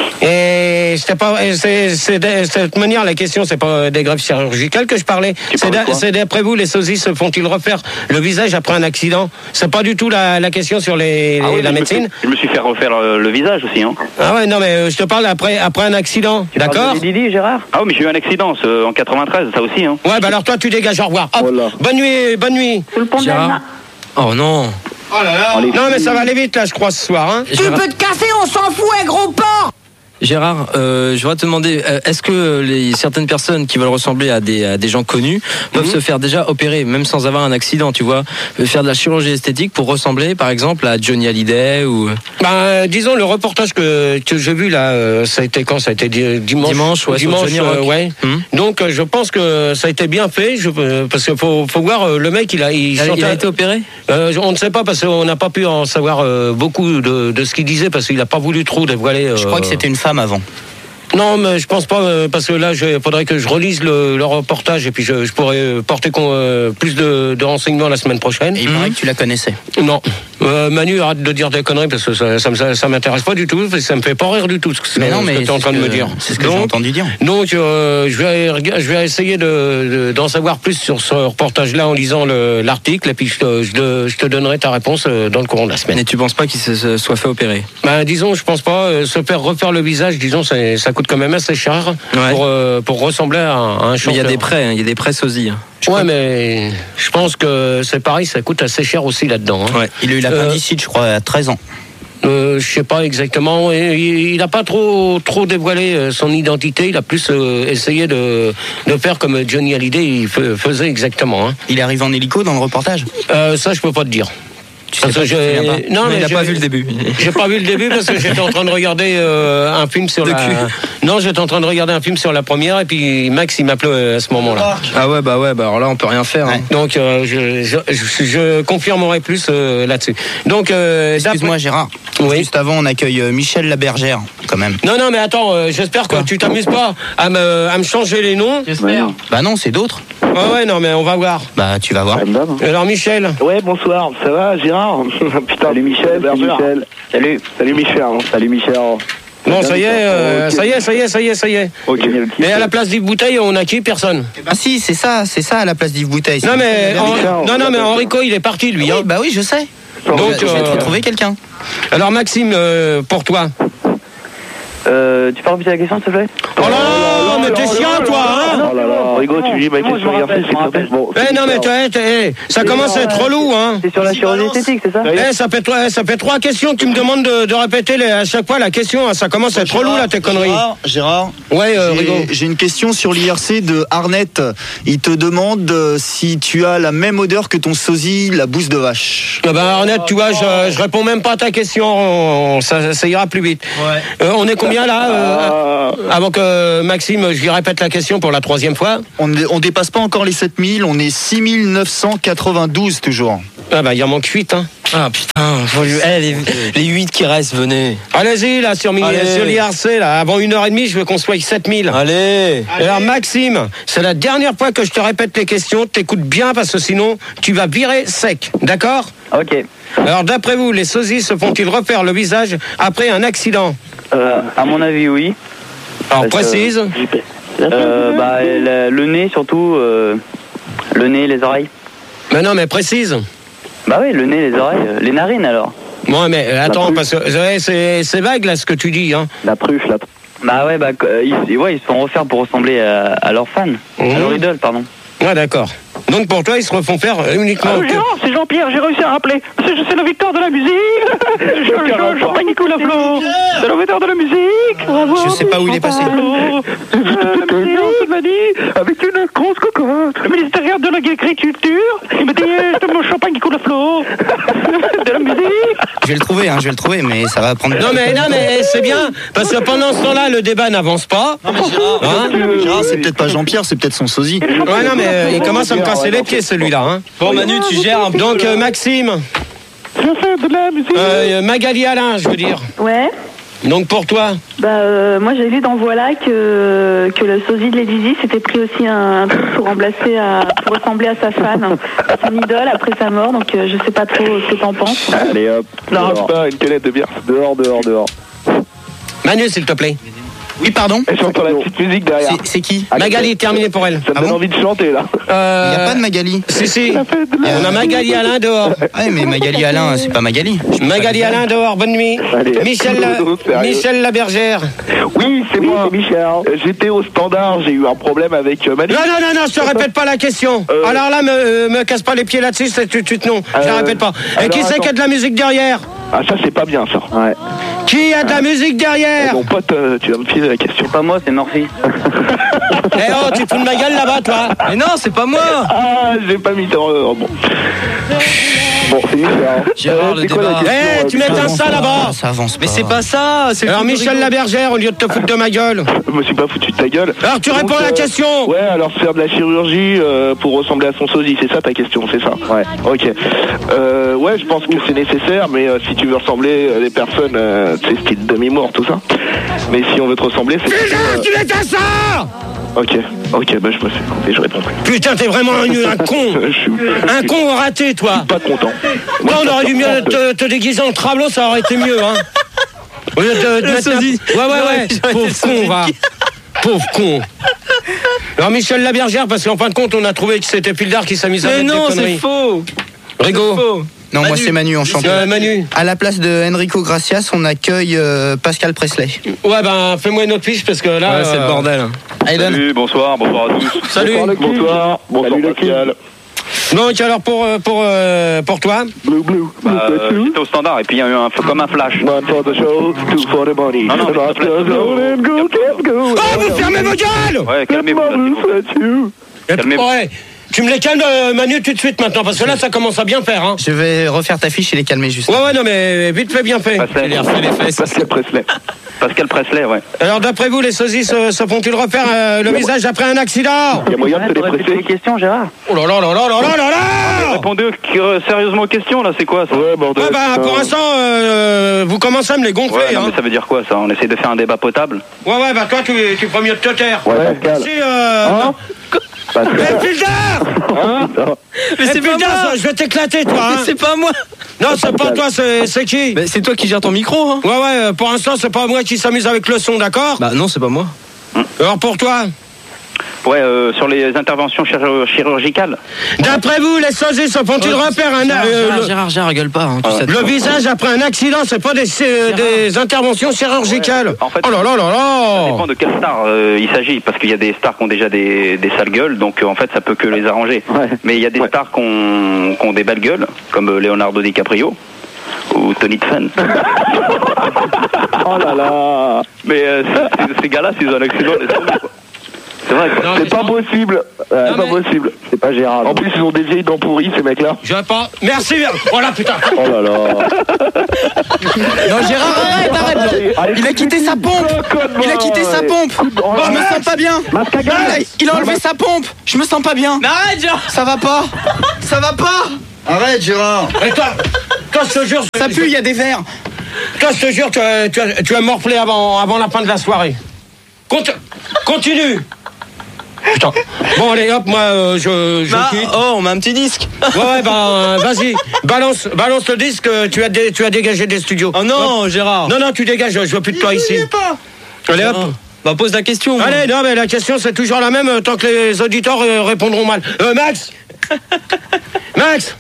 Et c'était pas, c'est, c'est de cette manière, la question, c'est pas des greffes chirurgicales que je parlais. C'est, d'a, c'est d'après vous, les sosies se font-ils refaire le visage après un accident? C'est pas du tout la, la question sur les, Ah les oui, la je médecine. Me suis, je me suis fait refaire le, le visage aussi, hein. Ah ouais, non, mais euh, je te parle après, après un accident, Tu d'accord? parles de Didi, Gérard? Ah oui, mais j'ai eu un accident ce, en quatre-vingt-treize, ça aussi, hein. Ouais, bah alors toi, tu dégages, au revoir. Hop, Voilà. bonne nuit, bonne nuit. Sur le pont de la Gérard. Oh non. Oh là là. Non, mais ça va aller vite, là, je crois, ce soir, hein. Tu peux te casser, on s'en fout, un gros porc! Gérard, euh, je voudrais te demander, euh, est-ce que les, certaines personnes qui veulent ressembler à des, à des gens connus peuvent Mhm. se faire déjà opérer, même sans avoir un accident, tu vois, euh, faire de la chirurgie esthétique pour ressembler, par exemple, à Johnny Hallyday ou... Bah, disons, le reportage que, que j'ai vu, là, euh, ça a été quand? Ça a été di- dimanche? Dimanche, ouais, sur dimanche, Johnny Rock. euh, ouais. Hum. Donc, euh, je pense que ça a été bien fait, je, euh, parce qu'il faut, faut voir, euh, le mec, il a... Il, Il a, chantait- il a été opéré? Euh, on ne sait pas parce qu'on n'a pas pu en savoir euh, beaucoup de, de ce qu'il disait parce qu'il n'a pas voulu trop dévoiler. Euh... Je crois que c'était une femme avant. Non, mais je pense pas euh, parce que là, il faudrait que je relise le, le reportage et puis je, je pourrais porter con, euh, plus de, de renseignements la semaine prochaine. Et il paraît que tu la connaissais. Non, euh, Manu, arrête de dire des conneries parce que ça, ça, me- ça m'intéresse pas du tout, ça me fait pas rire du tout ce que, Mais non, ce mais que tu es en c'est train ce de que- me dire. c'est ce que j'ai Donc- entendu dire. Donc, euh, je vais, rega- je vais essayer de, de- d'en savoir plus sur ce reportage-là en lisant le, l'article et puis je te, je, te, je te donnerai ta réponse euh, dans le courant de la semaine. Et tu penses pas qu'il se, se soit fait opérer? Ben, disons, je pense pas. euh, se faire refaire le visage, disons, c'est- ça coûte quand même assez cher Ouais. pour, euh, pour ressembler à un, à un Mais chanteur. il y a des prêts, hein, il y a des prêts sosies. hein. Ouais, mais je pense que c'est pareil, ça coûte assez cher aussi là-dedans. hein. Ouais. Il a eu l'appendicite, je crois, à treize ans. Euh, je sais pas exactement. Il n'a pas trop trop dévoilé euh, son identité. Il a plus euh, essayé de, de faire comme Johnny Hallyday il fe- faisait exactement. Hein. Il arrive en hélico dans le reportage? Euh, ça, je peux pas te dire. Tu Parce sais que pas, tu te j'ai- souviens pas non, Mais mais il a j'ai- pas vu le début. J'ai pas vu le début parce que j'étais en train de regarder euh, un film sur De la. cul. Non, j'étais en train de regarder un film sur la première et puis Max il m'appelait euh, à ce moment-là. Ah ouais, bah ouais, bah alors là, on peut rien faire. hein. Donc euh, je, je, je, je confirmerai plus euh, là-dessus. Donc euh, Excuse-moi, Gérard. Oui. Juste avant, on accueille euh, Michel Labergère, quand même. Non, non, mais attends, euh, j'espère que tu t'amuses pas à me, à me changer les noms. J'espère. Bah non, c'est d'autres. Ah ouais, non, mais on va voir. Bah tu vas voir. Alors Michel. Ouais, bonsoir, ça va Gérard? Putain, Salut Michel, salut Michel. Salut. Salut Michel. Salut Michel. Bon, ça y est, euh, ça y est, ça y est, ça y est, ça y est. Ok. Et à la place d'Yves Bouteille, on a qui? Personne. Ah si, c'est ça, c'est ça à la place d'Yves Bouteille. Non, mais, C'est- Henri- non, non, mais Enrico, il est parti, lui. Oui, Hein. bah oui, je sais. Donc, je vais te euh, retrouver quelqu'un. Alors Maxime, euh, pour toi. Euh, tu peux répéter la question, s'il te plaît? Oh là là, mais t'es chiant, toi, hein? Oh là là, Rigo, tu dis ma question hier, c'est très bon. Eh non, mais toi, t'es- ça commence à être relou, hein? C'est sur la chirurgie esthétique, c'est ça? Eh, ça fait, trois- ça fait trois questions que tu me demandes de, de répéter les- à chaque fois la question. hein. Ça commence à être relou, là, tes conneries. Gérard, Gérard Ouais, euh, Rigo. j'ai, j'ai une question sur l'I R C de Arnett. Il te demande euh, si tu as la même odeur que ton sosie, la bouse de vache. Ah ben, Arnett, tu vois, je, je réponds même pas à ta question. On- ça, ça ira plus vite. Ouais. Euh, on est combien, là euh, Avant que Maxime, je lui répète la question pour la troisième fois. On ne on dépasse pas encore les sept mille, on est six mille neuf cent quatre-vingt-douze toujours. Ah bah, il en manque huit, hein. Ah putain, faut lui- eh, les, les huit qui restent, venez. Allez-y, là, sur, Allez. sur l'I R C, là, avant une heure et demie, je veux qu'on soit sept mille. Allez. Alors, Maxime, c'est la dernière fois que je te répète les questions. T'écoutes bien parce que sinon, tu vas virer sec. D'accord? Ok. Alors, d'après vous, les sosies se font-ils refaire le visage après un accident? Euh, à mon avis, oui. Alors, Parce que- précise. Euh, bah, le, le nez, surtout. euh, le nez, les oreilles. Mais non, mais précise. Bah oui, le nez, les oreilles. euh, les narines, alors. Bon, mais euh, attends, parce que ouais, c'est c'est vague, là, ce que tu dis, hein. La truffe, là. Bah ouais, bah, euh, ils, ouais, ils se font refaire pour ressembler à, à leurs fans. Mhm. À leur idole, pardon. Ouais, d'accord. Donc, pour toi, ils se refont faire euh, uniquement... Allô, Gérard, c'est Jean-Pierre, j'ai réussi à rappeler. C'est c'est le victoire de la musique. Je- je- Champagne qui coule à flot. C'est le victoire de la musique. Bravo. Je sais pas où il est passé. Euh, La musique, il m'a dit, avec une grosse cocotte. Le ministère de l'agriculture, il m'a dit, c'est mon champagne qui coule à flot. De la musique. Je vais le trouver, hein, je vais le trouver, mais ça va prendre. Non, mais, non, mais c'est bien, parce que pendant ce temps-là, le débat n'avance pas. Non, mais Gérard, Hein Gérard, c'est peut-être pas Jean-Pierre, c'est peut-être son sosie. Ouais, non, mais euh, il commence à me casser les pieds, celui-là. Hein. Bon, Manu, tu gères un peu. Donc, euh, Maxime, Je fais de la musique. euh, Magali Alain, je veux dire. Ouais. Donc, pour toi, Bah, euh, moi, j'ai vu dans Voilà que, que le sosie de Lady Di s'était pris aussi un, un truc pour remplacer, à, pour ressembler à sa fan, à son idole après sa mort. Donc, euh, je sais pas trop ce que t'en penses. Allez hop. N'arrache Dehors, pas une canette de bière. dehors, dehors. dehors. Manu, s'il te plaît. Oui, pardon. Et j'entends la petite musique derrière. C'est- C'est qui? Magali, terminé pour elle. Ça me Ah donne bon envie de chanter, là. Il Euh, n'y a pas de Magali. Si, si. On a Magali Alain dehors. Ouais, mais Magali Alain, c'est pas Magali. Je peux Magali pas le Alain dehors, bonne nuit. Allez. Michel, Sérieux. Michel Labergère. Oui, c'est moi. c'est Michel. Euh, J'étais au standard, j'ai eu un problème avec euh, Manu. Non, non, non, non, je te répète pas la question. Euh. Alors là, me, euh, me casse pas les pieds là-dessus, c'est tout de suite non. Je la Euh, répète pas. Et alors, qui c'est qui a de la musique derrière? Ah, ça, c'est pas bien, ça. Ouais. Qui a de la musique Eh, derrière? mon pote, euh, tu vas me filer la question. C'est pas moi, c'est Murphy. Eh oh, tu te fous de ma gueule là-bas, toi? Mais non, c'est pas moi. Ah, j'ai pas mis dans... euh, bon. Bon, c'est Michel. Gérard, le c'est quoi la débat. question, Eh, euh, tu m'éteins ça là-bas. Ça avance pas. Mais c'est pas ça. C'est le Alors truc de Michel rigolo. Labergère, au lieu de te foutre de ma gueule. Je me suis pas foutu de ta gueule. Alors tu Donc, réponds à la euh, question. Ouais, alors faire de la chirurgie euh, pour ressembler à son sosie, c'est ça ta question, c'est ça? Ouais. Ok. Euh, ouais, je pense que c'est nécessaire, mais euh, si tu veux ressembler à des personnes, euh, tu sais, style demi-mort, tout ça. Mais si on veut te ressembler, c'est... Putain, euh, tu m'éteins ça. Ok, ok, bah je me suis trompé, je répondrai. Putain, t'es vraiment un, un con. Je suis Un con raté, toi. pas content. Toi, on aurait dû mieux te, te déguiser en travelot, ça aurait été mieux, hein. Au lieu de- de Le mettre la- sosie. Ouais, ouais, ouais. J'aurais Pauvre été con, sosie. va. Pauvre con. Alors, Michel Labergère, parce qu'en fin de compte, on a trouvé que c'était Pildar qui s'amusait à Mais mettre non, des c'est conneries. faux. Rigo. C'est faux. Non, moi Manu. c'est Manu, enchanté. Euh, Manu. À la place de Enrico Gracias, on accueille euh, Pascal Presley. Ouais, ben, fais-moi une autre fiche parce que là. Ouais, c'est le euh, bordel. Allez, donne. Salut, bonsoir, bonsoir à tous. Salut. Bonsoir, bonsoir Salut, le Pascal. Donc, alors, pour, euh, pour, euh, pour toi. Blue, blue. Bah, euh, J'étais au standard et puis il y a eu un, comme un flash. One for the show, two for the money. Non, non, mais Rock s'il te plaît, the zone and go, let's go. Oh, vous fermez vos gueules. Ouais, calmez-vous. là, s'il vous plaît. Calmez-vous. Ouais. Tu me les calmes, euh, Manu, tout de suite maintenant, parce que là, ça commence à bien faire, hein. Je vais refaire ta fiche et les calmer juste. Ouais, ouais, non, mais vite fait, bien fait. Pascal, Il a refait les fesses. Pascal Presley. Pascal Presley, ouais. Alors, d'après vous, les sosies se, se font-ils refaire euh, le visage après un accident? Il y a moyen de te les Répétez les presser. questions, Gérard. Oh là là là là là là là là. Répondez euh, sérieusement aux questions, là, c'est quoi ça? Ouais, bordel. Ouais, bah, pour l'instant, euh, vous commencez à me les gonfler, Ouais, non, hein. mais ça veut dire quoi ça? On essaie de faire un débat potable? Ouais, ouais, bah, toi, tu, tu prends mieux de te taire. Ouais, Pascal. Si, euh. Hein Eh, Pildar! Hein Mais c'est Eh, pas Pildar, moi. je vais t'éclater, toi, hein. Mais c'est pas moi. Non, c'est pas toi, c'est c'est qui? Mais c'est toi qui gères ton micro, hein. Ouais, ouais, euh, pour l'instant, c'est pas moi qui s'amuse avec le son, d'accord? Bah non, c'est pas moi. Alors, pour toi? Ouais, euh, sur les interventions chirur- chirurgicales. D'après vous, les sosies se font-ils repère un Gérard, euh, Gérard, le, Gérard, Gérard, rigole pas. Hein, tu sais. le visage après un accident, c'est pas des, c'est des interventions chirurgicales. Ouais, en fait, oh là là là Ça là. dépend de quelle star euh, il s'agit, parce qu'il y a des stars qui ont déjà des, des sales gueules, donc euh, en fait ça peut que les arranger. Ouais. Mais il y a des Ouais. stars qui ont, qui ont des belles gueules, comme euh, Leonardo DiCaprio ou Tony Tfen. Oh là là. Mais euh, ces- ces gars-là, s'ils ont un accident, laisse tomber, quoi. C'est vrai, quoi. Non, C'est mais pas ça- possible. Ouais, Non, pas mais- possible. C'est pas Gérard. En plus, ils ont des vieilles dents pourries, ces mecs-là. Je vais pas. Merci. Oh là putain. Oh là là. Non, Gérard, arrête, arrête. Allez, Il a quitté sa pompe. Il a quitté sa pompe. Je me sens pas bien. Mascaga. Il a enlevé sa pompe. Je me sens pas bien. Mais arrête, Gérard. Ça va pas. Ça va pas. Arrête, Gérard. Et toi, toi, je te jure, Ça pue, il y a des vers. toi, je te jure, tu as, tu as, tu as morflé avant, avant la fin de la soirée. Conti- continue. Putain. Bon, allez, hop, moi, euh, je, je Bah, quitte. oh, on met un petit disque. Ouais, ouais, ben, vas-y, balance, balance le disque, euh, tu as, dé- tu as dégagé des studios. Oh non, Gérard. Non, non, tu dégages, je veux plus de toi ici. Allez, hop. Non. Bah, pose la question. moi. Allez, non, mais la question, c'est toujours la même, euh, tant que les auditeurs euh, répondront mal. Euh, Max Max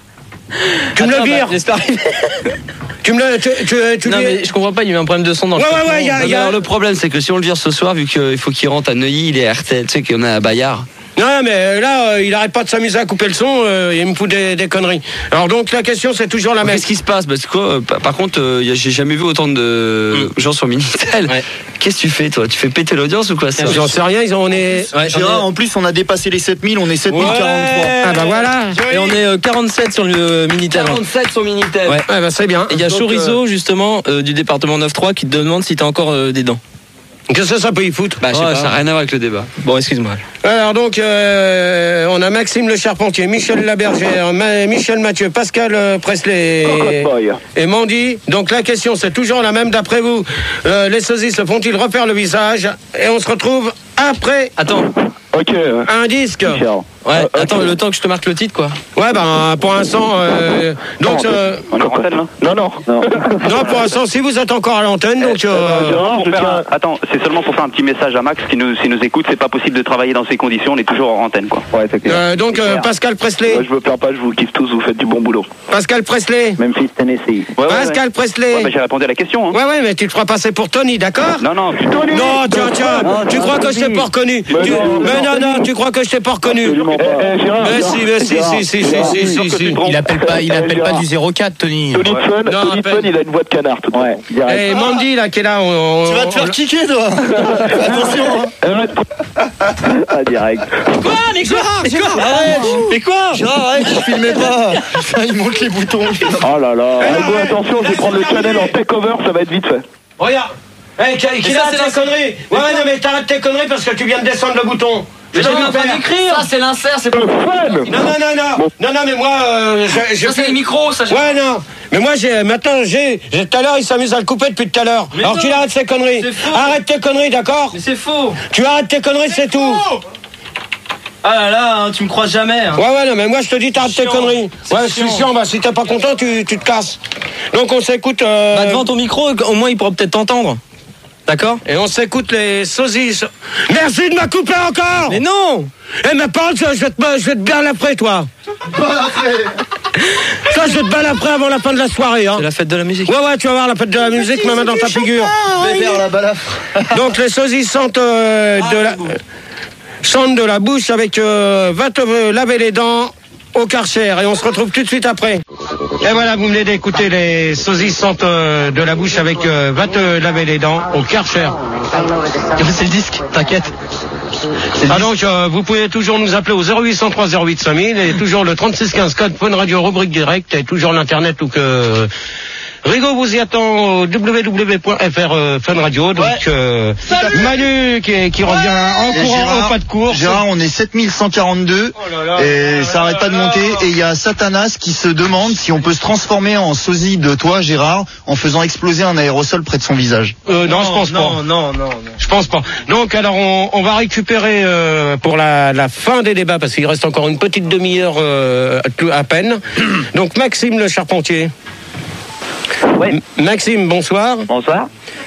Tu me le Attends, vires bah, laisse pas arriver. Tu me le... Tu, tu, tu Non, lui- mais je comprends pas, il y a eu un problème de son dans le Ouais, ouais, traitement. ouais, il y a- Non, il y mais a- alors, le problème, c'est que si on le vire ce soir, vu qu'il faut qu'il rentre à Neuilly, il est R T L, tu sais qu'on est à Bayard. Non, mais là, euh, il arrête pas de s'amuser à couper le son, euh, il me fout des, des conneries. Alors donc, la question, c'est toujours la même. Qu'est-ce qui se passe? Parce que quoi, euh, par par contre, euh, y a- j'ai jamais vu autant de gens sur Minitel. Ouais. Qu'est-ce que tu fais, toi? Tu fais péter l'audience ou quoi, ça? J'en sais rien, ils ont, on est... Ouais, on Gérard, est- en plus, on a dépassé les sept mille, on est sept mille quarante-trois. Ah bah voilà. Et on est euh, quarante-sept sur le euh, Minitel. hein. quarante-sept sur Minitel. Ouais. Ouais, bah c'est bien. Et il y a Donc, Chorizo, justement, euh, du département neuf trois, qui te demande si t'as encore euh, des dents. euh, Qu'est-ce que ça peut y foutre? Bah, je sais Ouais, pas. ça n'a rien à voir avec le débat. Bon, excuse-moi. Alors donc, euh, on a Maxime Le Charpentier, Michel Labergère, Ma- Michel Mathieu, Pascal euh, Presley et, Boy. et Mandy. Donc la question, c'est toujours la même d'après vous. Euh, les sosies se font-ils refaire le visage? Et on se retrouve après Attends, Ok. euh, un disque. Michel. ouais, Euh, attends, ok. le temps que je te marque le titre, quoi. Ouais, ben pour l'instant, euh, donc euh, On est en antenne, là Non, non. Non. non, pour l'instant, si vous êtes encore à l'antenne, donc euh, Gérard, Pour je faire tiens- un- Attends, c'est seulement pour faire un petit message à Max qui nous, s'il nous écoute, c'est pas possible de travailler dans ces conditions, on est toujours en antenne, quoi. Ouais, c'est clair. euh, donc euh, Pascal Presley, Moi, je me perds pas, je vous kiffe tous, vous faites du bon boulot. Pascal Presley, Memphis, Tennessee. Ouais, ouais, Pascal ouais. Presley. Ouais, bah, j'ai répondu à la question, hein. Ouais, ouais, mais tu te feras passer pour Tony, d'accord? Non, non, tu... Non, tiens, tiens, tu crois que je t'ai pas reconnu? Tu- non, Mais non, non, tu crois que je t'ai pas reconnu? Absolument pas. Eh, eh, Gérard, Mais Gérard, si, mais si, Gérard, si, si, si, Gérard, si, si, si. Il appelle pas, il Eh, appelle pas Gérard. du zéro quatre, Tony. Tony Fun, Non, Tony appelle- Fun, il a une voix de canard, tout Ouais, direct. Et Mandy, là, qui est là, on, on- Tu vas te faire on- kicker, toi. Attention. hein. Ah, direct. Quoi? Mais quoi? Mais quoi? Arrête. Mais quoi? Gérard, arrête, je filmais pas. Enfin, il monte les boutons. Oh là là. Eh, bon, attention, je vais prendre le channel en take-over, ça va être vite fait. Regarde. Eh, qui, qui ça, arrête c'est tes conneries? Ouais, ouais, non, mais t'arrêtes tes conneries parce que tu viens de descendre le bouton. Mais Je j'étais vais en le train faire. d'écrire. Ça, c'est l'insert, c'est pas. Le fun. Non, non, non, non. Non, non, mais moi, euh, je- je Ça, c'est fais- les micros, ça. j'ai- Ouais, non. Mais moi, j'ai, maintenant, j'ai, j'ai- tout à l'heure, il s'amuse à le couper depuis tout à l'heure. Mais Alors non. qu'il arrête ses conneries. C'est faux. Arrête tes conneries, d'accord? Mais c'est faux. Tu arrêtes tes conneries, c'est tout. Ah là là, hein, tu me crois jamais. Hein. Ouais, ouais, non, mais moi, je te dis, t'arrêtes tes Chiant. conneries. C'est Ouais, je suis chiant. chiant. Bah, si t'es pas content, tu, tu te casses. Donc, on s'écoute. euh, Bah, devant ton micro, au moins il pourra peut-être t'entendre. D'accord? Et on s'écoute les sosies. Merci de me couper encore. Mais non! Eh, mais parle, je vais te, je vais te bien après, toi. Ça, je vais te balle après avant la fin de la soirée. Hein. C'est la fête de la musique. Ouais, ouais, tu vas voir la fête de la musique, ma main dans ta figure. Bébert, la balafre. Donc, les sosies sentent, euh, de la, sentent de la bouche avec euh, va te euh, laver les dents au Karcher. Et on se retrouve tout de suite après. Et voilà, vous venez d'écouter les sosies sentent euh, de la bouche avec euh, va te laver les dents au Karcher. C'est le disque, t'inquiète. Ah donc, euh, vous pouvez toujours nous appeler au zéro huit cent trois zéro huit cinq mille et toujours le trente-six quinze code Fun Radio rubrique direct et toujours l'internet ou que Rigo vous y attend au w w w point f r euh, Fun Radio. Donc euh, Manu qui, qui revient en Et courant Gérard, au pas de course. Gérard, on est sept mille cent quarante-deux et ça arrête pas de monter. Et il y a Satanas qui se demande si on peut se transformer en sosie de toi, Gérard, en faisant exploser un aérosol près de son visage. Euh, non, je pense non, pas. Non, non, non. Je pense pas. Donc alors on, on va récupérer euh, pour la, la fin des débats parce qu'il reste encore une petite demi-heure euh, à- à peine. Donc Maxime Le Charpentier. Ouais. M- Maxime, bonsoir. Bonsoir.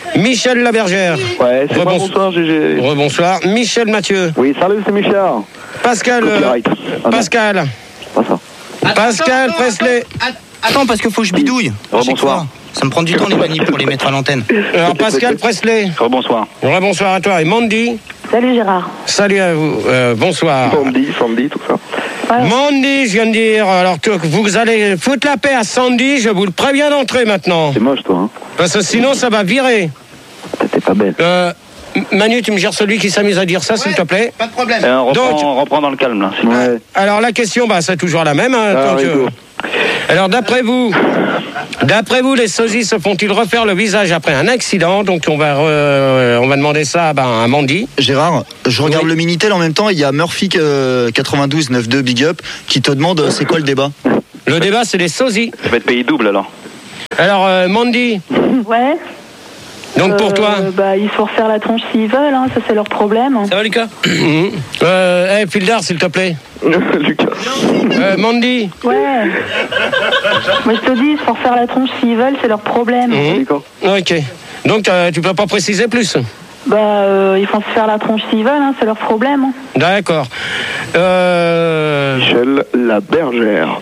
Michel Labergère. Ouais, c'est moi, Rebons- bonsoir, G G. Rebonsoir. Michel Mathieu. Oui, salut, c'est Michel. Pascal. euh, Copyright. Ah, Pascal. Pas ça. Pascal Presley. Attends, parce qu'il faut que je bidouille. Rebonsoir. Ça me prend du temps, les manips, pour les mettre à l'antenne. Alors Pascal Presley. Rebonsoir. Rebonsoir à toi. Et Mandy. Salut Gérard. Salut à vous. Euh, bonsoir. Sandy, Sandy, tout ça. Mandy, je viens de dire. Alors tu- vous allez foutre la paix à Sandy. Je vous le préviens d'entrer maintenant. C'est moche, toi, hein. Parce que sinon ça va virer. T'es pas belle. Euh, Manu, tu me gères celui qui s'amuse à dire ça, s'il te plaît. Pas de problème. Euh, on, reprend, Donc- on reprend dans le calme là. s'il vous plaît. Ouais. Alors la question, bah, c'est toujours la même. Hein, Ah, tant que- Rico. Alors d'après vous, d'après vous, les sosies se font-ils refaire le visage après un accident? Donc on va, re- on va demander ça ben, à Mandy. Gérard, je regarde le Minitel en même temps, il y a Murphy euh, quatre-vingt-douze neuf deux Big Up qui te demande euh, c'est quoi le débat. Le débat, c'est les sosies. Ça va être payé double alors. Alors euh, Mandy, Ouais. donc pour Euh, toi. Bah, ils se font refaire la tronche s'ils veulent, hein, ça c'est leur problème. Ça va, Lucas? Mhm. Euh, hey, Fildar, s'il te plaît. Lucas. Euh, Mandy. Ouais. Moi je te dis, ils se font refaire la tronche s'ils veulent, c'est leur problème. Mhm. Ok. Donc euh, tu peux pas préciser plus. Bah, euh, ils font se faire la tronche s'ils veulent, hein, c'est leur problème. hein. D'accord. Euh... Michel Labergère.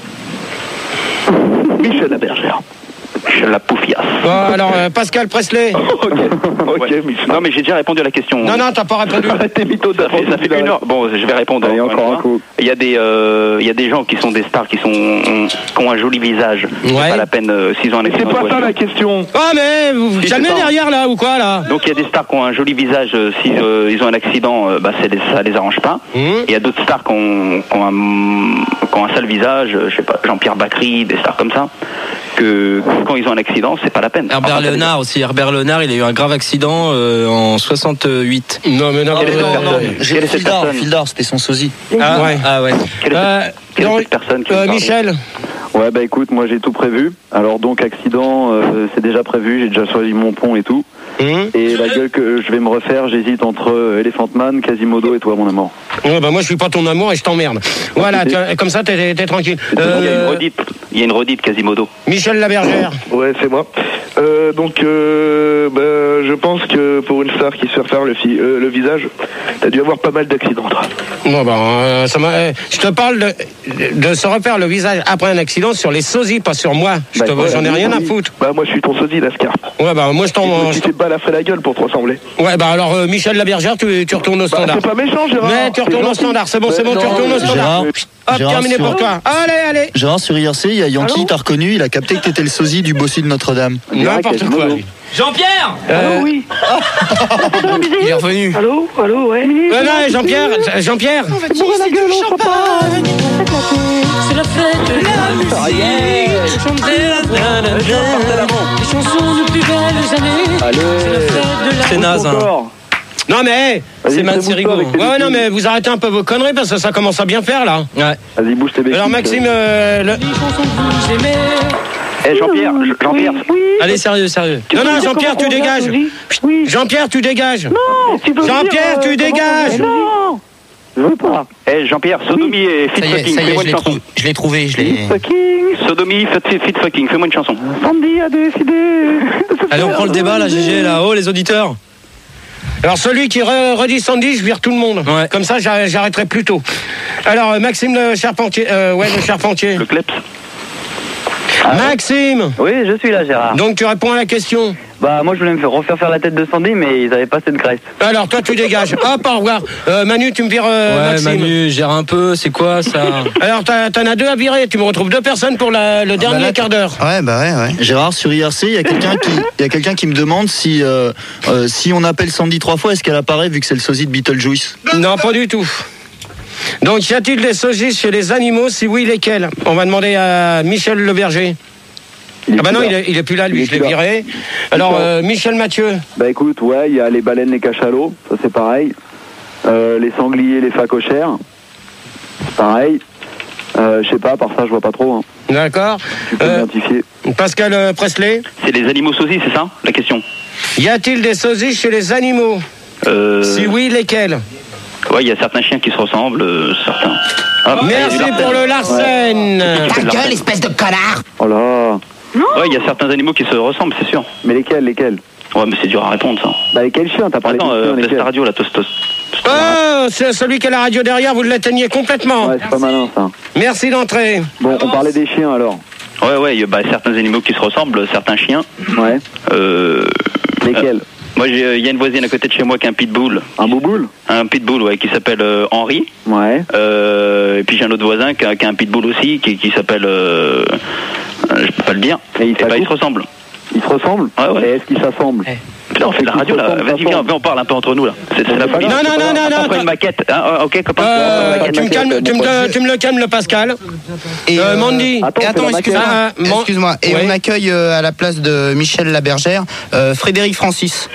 Michel Labergère. Michel la poufiasse. Bon, alors euh, Pascal Presley. Ok, ok, Ouais. Michel. Non mais j'ai déjà répondu à la question. Non, non, t'as pas répondu. Arrête tes mythos Ça fait, ça fait une heure. Bon, je vais répondre. Allez, encore un coup. Il y a des, euh, il y a des gens qui sont des stars qui sont, qui ont un joli visage. C'est Ouais. pas la peine euh, s'ils ont un Mais c'est accident de pas ça voiture. la question. Ah mais vous vous Si, calmez c'est ça. derrière là ou quoi là? Donc il y a des stars qui ont un joli visage. euh, Si euh, ils ont un accident, euh, bah c'est des- ça les arrange pas. Mhm. Et il y a d'autres stars qui ont, qui ont un, qui ont un sale visage. euh, Je sais pas, Jean-Pierre Bacry, des stars comme ça. Que quand ils ont un accident, c'est pas la peine. Herbert Enfin, ça Léonard aussi. Herbert Léonard, il a eu un grave accident euh, en soixante-huit. Non mais non. Quelle est cette euh, personne J'ai Quelle est cette Fildar, personne Fildar, c'était son sosie. Ah ouais. Ah ouais. Quelle est Euh, cette- quelle est donc, cette personne qui euh, me parle Michel. Ouais, bah écoute, moi j'ai tout prévu. Alors donc accident, euh, c'est déjà prévu, j'ai déjà choisi mon pont et tout. Mhm. Et la gueule que je vais me refaire, j'hésite entre euh, Elephant Man, Quasimodo et toi, mon amour. Ouais, bah moi je suis pas ton amour et je t'emmerde. Voilà, tiens, comme ça t'es t'es tranquille. Il y a une Euh, redite, il y a une redite Quasimodo. Michel Labergère. Ouais, c'est moi. Euh, donc, euh, bah, je pense que pour une star qui se fait refaire le, fi- euh, le visage, t'as dû avoir pas mal d'accidents, toi. Bon bah euh, ça m'a. euh, je te parle de, de se refaire le visage après un accident sur les sosies, pas sur moi. Je Bah, te- ouais, J'en ai rien à oui. foutre. Bah, moi, je suis ton sosie, Lascar. Ouais bah moi je t'en. Tu t'es balafré la gueule pour te ressembler. Ouais bah alors euh, Michel Labergère, tu, tu retournes au Bah, standard. c'est pas méchant, Gérard. Mais tu C'est retournes au gentil. standard, c'est bon, c'est Ouais, bon, tu non, retournes au standard. Gérard, Hop, Gérard, terminé sur- pour toi. Allez, allez. Gérard, sur I R C, il y a Yankee, Allô t'as reconnu, il a capté que t'étais le sosie du bossu de Notre-Dame. N'importe quoi. lui. Jean-Pierre Euh, Oui. Il est revenu. Allô, allô, ouais. Ouais, non, Jean-Pierre, Jean-Pierre. Bourrez la gueule au champagne. C'est la fête de la musique. Chanter la la les chansons de plus belles années. Allez. C'est la fête de la C'est naze, hein. Encore. Non mais Vas-y, c'est man, fais-moi c'est ça rigolo. avec tes Ouais, ouais, non petits- mais vous arrêtez un peu vos conneries parce que ça commence à bien faire là. Ouais. Vas-y, bouge tes béquilles. Alors Maxime, euh, le- les chansons que vous aimez. Eh Jean-Pierre, Jean-Pierre, Oui. Allez, sérieux, sérieux. non non veux dire Jean-Pierre comment tu on dégages. regarde, oui. Jean-Pierre tu dégages. Non, tu peux me Jean-Pierre, dire, euh, tu comment dégages. on- Non, je veux pas. eh Jean-Pierre, sodomie et fit Ça y est, fucking, ça y est, fais-moi je une l'ai chanson. trou- je l'ai trouvé, je l'ai. Fucking. Sodomie, fit, fit fucking, fais-moi une chanson. Sandy a décidé. de se Allez, on faire prend le débat là, baiser. G G, là. Oh, les auditeurs. Alors celui qui re- redit Sandy, je vire tout le monde. Ouais. Comme ça j'arr- j'arrêterai plus tôt. Alors euh, Maxime le Charpentier, euh, ouais le Charpentier. Le kleps. Maxime. Oui, je suis là, Gérard. Donc tu réponds à la question. Bah, moi, je voulais me faire refaire faire la tête de Sandy, mais ils avaient pas cette graisse. Alors toi tu dégages. Hop, au revoir. Euh, Manu tu me vires euh, Ouais, Maxime. Manu, gère un peu, c'est quoi ça? Alors t'as- t'en as deux à virer. Tu me retrouves deux personnes pour la- le dernier là, quart d'heure. Ouais, bah ouais, ouais. Gérard, sur I R C, il y a quelqu'un qui, il y a quelqu'un qui me demande si, euh, euh, si on appelle Sandy trois fois, est-ce qu'elle apparaît vu que c'est le sosie de Beetlejuice? Non, pas du tout. Donc, y a-t-il des sosies chez les animaux? Si oui, lesquels? On va demander à Michel Leberger. Il est Ah bah plus non, là. il est, il est plus là, lui, Il est je l'ai plus là. viré. Alors, là. euh, Michel Mathieu. Bah écoute, ouais, il y a les baleines, les cachalots, ça c'est pareil. Euh, les sangliers, les phacochères, c'est pareil. Euh, je sais pas, par ça je vois pas trop. Hein. D'accord. Tu peux Euh, identifier. Pascal euh, Presley. C'est les animaux sosies, c'est ça la question? Y a-t-il des sosies chez les animaux? Euh, Si oui, lesquels? Ouais, il y a certains chiens qui se ressemblent, euh, certains. Ah, Merci il y a du pour le Larsen. Larsen. Ta gueule, espèce de connard. Oh là. Ouais, il y a certains animaux qui se ressemblent, c'est sûr. Mais lesquels, lesquels? Ouais, mais c'est dur à répondre, ça. Bah, quel chien? T'as parlé Attends, de euh, chien, baisse lesquels ta radio, la tostos. Oh, c'est celui qui a la radio derrière, vous l'éteignez complètement. Ouais, c'est pas malin, ça. Merci d'entrer. Bon, on parlait des chiens, alors. Ouais, ouais, il y a bah, certains animaux qui se ressemblent, certains chiens. Ouais. Euh... Lesquels? Moi, il y a une voisine à côté de chez moi qui a un pitbull. Un bouboule? Un pitbull, ouais, qui s'appelle euh, Henri. Ouais. Euh, et puis j'ai un autre voisin qui a, qui a un pitbull aussi, qui, qui s'appelle... Euh, euh, je peux pas le dire. Et il, et bah, il se ressemble. Il se ressemble? Ouais, ouais. Et est-ce qu'ils s'assemblent? Hey. Putain, on fait de la radio, là. Vas-y, viens, viens, on parle un peu entre nous, là. C'est, c'est la folie. Non, non, non, non, non. On prend une maquette. Hein, ok, copain. Euh, tu, me calmes, tu, me, tu me le calmes, le Pascal. Et euh, Mandy. Attends, et attends excuse-moi. Ah, excuse-moi. Et ouais. on accueille euh, à la place de Michel Labergère, euh, Frédéric Francis.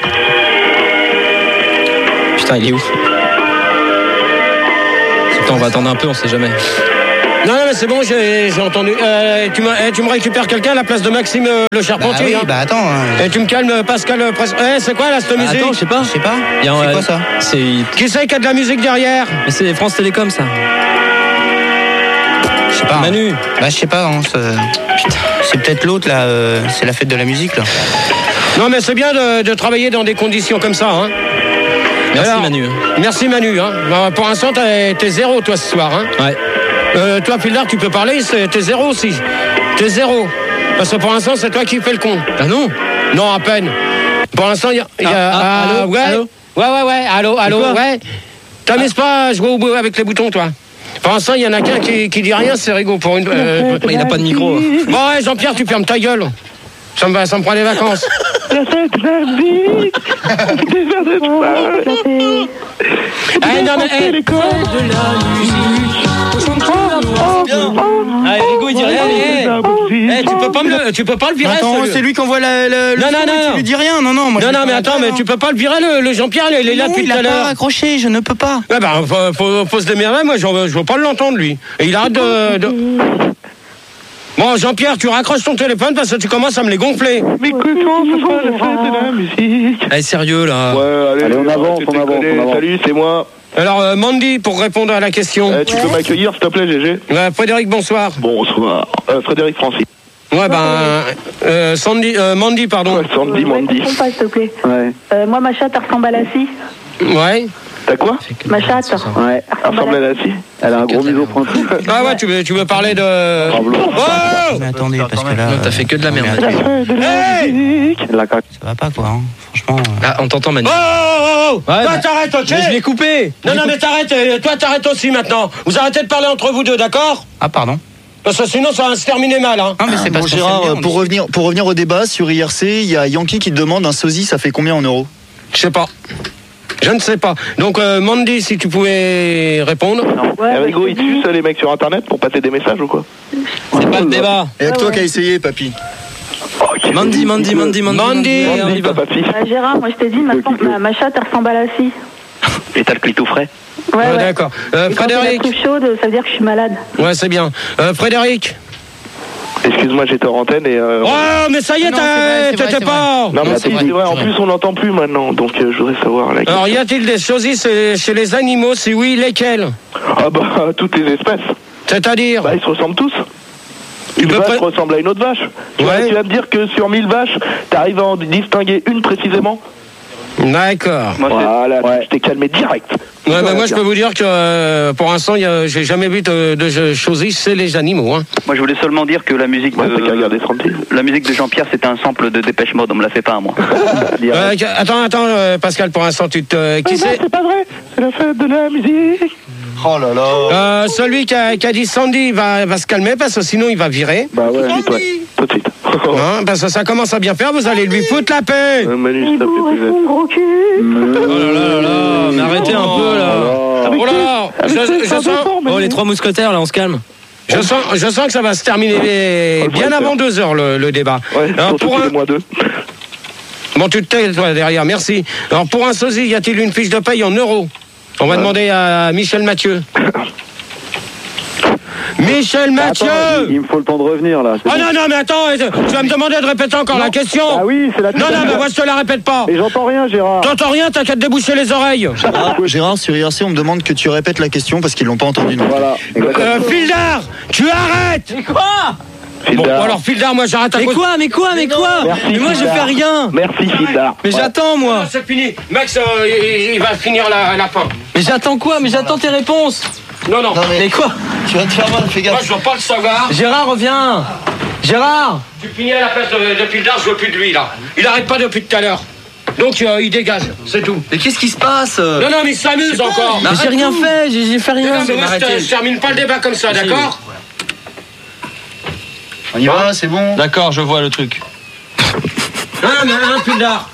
Putain, il est où? Attends, on va attendre un peu, on sait jamais. Non, non, mais c'est bon, j'ai, j'ai entendu. Euh, tu, me, eh, tu me récupères quelqu'un à la place de Maxime euh, le Charpentier. Bah oui, hein. bah attends. Hein. Et tu me calmes, Pascal. Euh, Pres... Eh, c'est quoi là, cette Bah musique? attends, je sais pas, je sais pas. Il y a un- C'est quoi ça? C'est. Qui c'est qui a de la musique derrière? Mais c'est France Télécom, ça. Je sais pas. hein. Manu. Bah je sais pas. Hein, c'est... c'est peut-être l'autre là. euh, C'est la fête de la musique là. Non, mais c'est bien de, de travailler dans des conditions comme ça. Hein. Merci, Alors, Manu. Merci Manu. Hein. Bah, pour l'instant, t'es, t'es zéro toi ce soir. Hein. Ouais. Euh, toi, Pildar, tu peux parler, c'est, t'es zéro aussi. T'es zéro. Parce que pour l'instant, c'est toi qui fais le con. Ah non? Non, à peine. Pour l'instant, il y a. y a- Ah, ah, ah, allô, ouais. allô ouais, ouais, ouais. Allô, allô, quoi ouais. T'amuses pas à jouer au bout avec les boutons, toi? Pour l'instant, il y en a qu'un qui, qui dit rien, c'est rigolo. Pour une, euh, Il n'a pas de micro. Bon, ouais, Jean-Pierre, tu fermes ta gueule. Ça me, va- ça me prend les vacances. La fête de la musique. Des verres de soir. Eh, non, mais, eh, L'école De la musique. Ah, Rigo, il dit rien. Eh, eh, tu peux pas me le, tu peux pas le virer. Attends, ce- c'est lui qui envoie la, le. le Non, non, son et non. Tu lui dis rien. Non, non. Moi, Non, je non, lui mais dis attends, rien. mais tu peux pas le virer, le, le Jean-Pierre, il est là Non, depuis il tout a à pas l'heure. raccroché. Je ne peux pas. Ouais, bah, faut, faut, faut se démerder, moi, je je veux pas l'entendre, lui. Et il arrête de. de... Bon, Jean-Pierre, tu raccroches ton téléphone parce que tu commences à me les gonfler. Mais que quand ce sera la fête de la musique. Allez, sérieux, là. Ouais, allez, Allez, on avance, tu on t'es avance, collé. on avance. Salut, c'est moi. Alors, euh, Mandy, pour répondre à la question. Euh, tu peux m'accueillir, s'il te plaît, G G? Ouais, Frédéric, bonsoir. Bonsoir. Euh, Frédéric Francis. Ouais, ben. Euh, Sandy, euh, Mandy, pardon. Ouais, Sandy, Mandy. Réponds pas, s'il te plaît. Ouais. Euh, moi, ma chatte, elle ressemble à la scie. Ouais. T'as quoi? Ma chatte. Ouais. Elle ressemble à la scie. Elle a un gros museau pointu. Ah ouais, tu veux, tu veux parler de. Bravo. Oh Mais attendez, parce que là. Non, t'as fait que de la merde. mais La attends, fête de la musique. La cac. Ça va pas quoi. Hein. Franchement. euh, Ah, on t'entend, Manu. Oh, oh, oh, oh. Ouais, Toi, bah, t'arrêtes, ok? Mais je l'ai coupé. Non, non, mais t'arrêtes, euh, toi, t'arrêtes aussi maintenant. Vous arrêtez de parler entre vous deux, d'accord? Ah pardon. Parce que sinon, ça va se terminer mal, hein. Non mais c'est pas Bon, ce qu'on Gérard, s'aime bien, on pour est- revenir, pour revenir au débat sur I R C, il y a Yankee qui te demande un sosie, ça fait combien en euros? Je sais pas. Je ne sais pas. Donc, euh, Mandy, si tu pouvais répondre. Ouais, Eh, Rigo, bah, ils je te dis. tuent ça, les mecs sur internet pour passer des messages ou quoi? C'est pas le débat. Et avec Ah toi ouais. qui as essayé, papy. Mandy, Mandy, Mandy, Mandy. Mandy. on y Mandy, va. papa, fille. Ah, Gérard, moi, je t'ai dit, ma, ma, ma chatte, elle ressemble à la scie. Et t'as le clito frais? Ouais, Ouais, ouais. d'accord. Euh, Et quand j'ai la Frédéric. truffe chaude, ça veut dire que je suis malade. Ouais, c'est bien. Euh, Frédéric. Excuse-moi, j'étais en antenne et. Euh... Oh, mais ça y est, Non, c'est vrai, t'as- c'est vrai, t'étais c'est pas. Non, mais Non, attends, c'est vrai, c'est vrai, en c'est plus on n'entend plus maintenant, donc euh, je voudrais savoir la Alors, question. y a-t-il des choses chez les animaux? Si oui, lesquelles? Ah bah, toutes les espèces. C'est-à-dire? Bah, ils se ressemblent tous. Une peux vache pas- ressemble à une autre vache. Tu, Ouais. vas, tu vas me dire que sur mille vaches, t'arrives à en distinguer une précisément? D'accord. Moi, c'est- Voilà, je t'ai calmé direct. Ouais, bah, moi, je peux vous dire que euh, pour l'instant, y a- j'ai jamais vu de, de choses chez les animaux. Hein. Moi, je voulais seulement dire que la musique Ouais, t'as qu'à de, regarder Sandy. la musique de Jean-Pierre, c'était un sample de Dépêche Mode. On me l'a fait pas à moi. Euh, attends, attends, euh, Pascal, pour l'instant, tu te. Qui Mais non, c'est? c'est pas vrai. C'est la fête de la musique. Oh là là. Euh, celui qui a, qui a dit Sandy va, va se calmer parce que sinon il va virer. Bah ouais, ouais, tout de suite. Hein, parce que ça commence à bien faire, vous allez lui foutre la paix. Euh, Manu, s'il te Hibou, plaît, réponds, gros cul. Oh là là là là, mais arrêtez un peu là. Oh là là, je, je sens, Oh, les trois mousquetaires, là, on se calme. je sens, je sens que ça va se terminer bien avant deux heures le, le débat. Ouais, Alors, surtout pour tous un- les mois deux. Bon, tu te tais, toi, derrière, merci. Alors, pour un sosie, y a-t-il une fiche de paye en euros? On va demander à Michel Mathieu. Michel Mathieu! Attends, il, il me faut le temps de revenir là. Oh non, non, mais attends, tu vas me demander de répéter encore la question. Ah oui, c'est la Non, non, mais moi je te la répète pas. Et j'entends rien, Gérard. T'entends rien, t'as qu'à te déboucher les oreilles. Gérard, Gérard, sur I R C, on me demande que tu répètes la question parce qu'ils l'ont pas entendu non plus. Voilà. Euh, Fildar, tu arrêtes. Mais quoi? Bon, alors Fildar, moi j'arrête à Mais cause- quoi, mais quoi, mais quoi Merci, Mais moi je Fildar. fais rien. Merci Fildar. Mais j'attends moi. Non, c'est fini. Max, euh, il, il va finir la, la fin. Mais j'attends quoi Mais j'attends tes réponses. Non, non. Mais quoi Tu vas te faire mal, fais Moi, gaffe. je veux pas le savoir. Gérard, reviens. Gérard. Tu finis à la place de, de Fildar, je veux plus de lui, là. Il arrête pas depuis tout à l'heure. Donc, euh, il dégage, c'est tout. Mais qu'est-ce qui se passe Non, non, mais il s'amuse encore. Mais j'ai rien fait, j'ai j'ai fait Non, rien. non, mais moi, je, te- je termine pas le débat comme ça, d'accord? On y va, c'est bon. D'accord, je vois le truc. Non, mais un Fildar.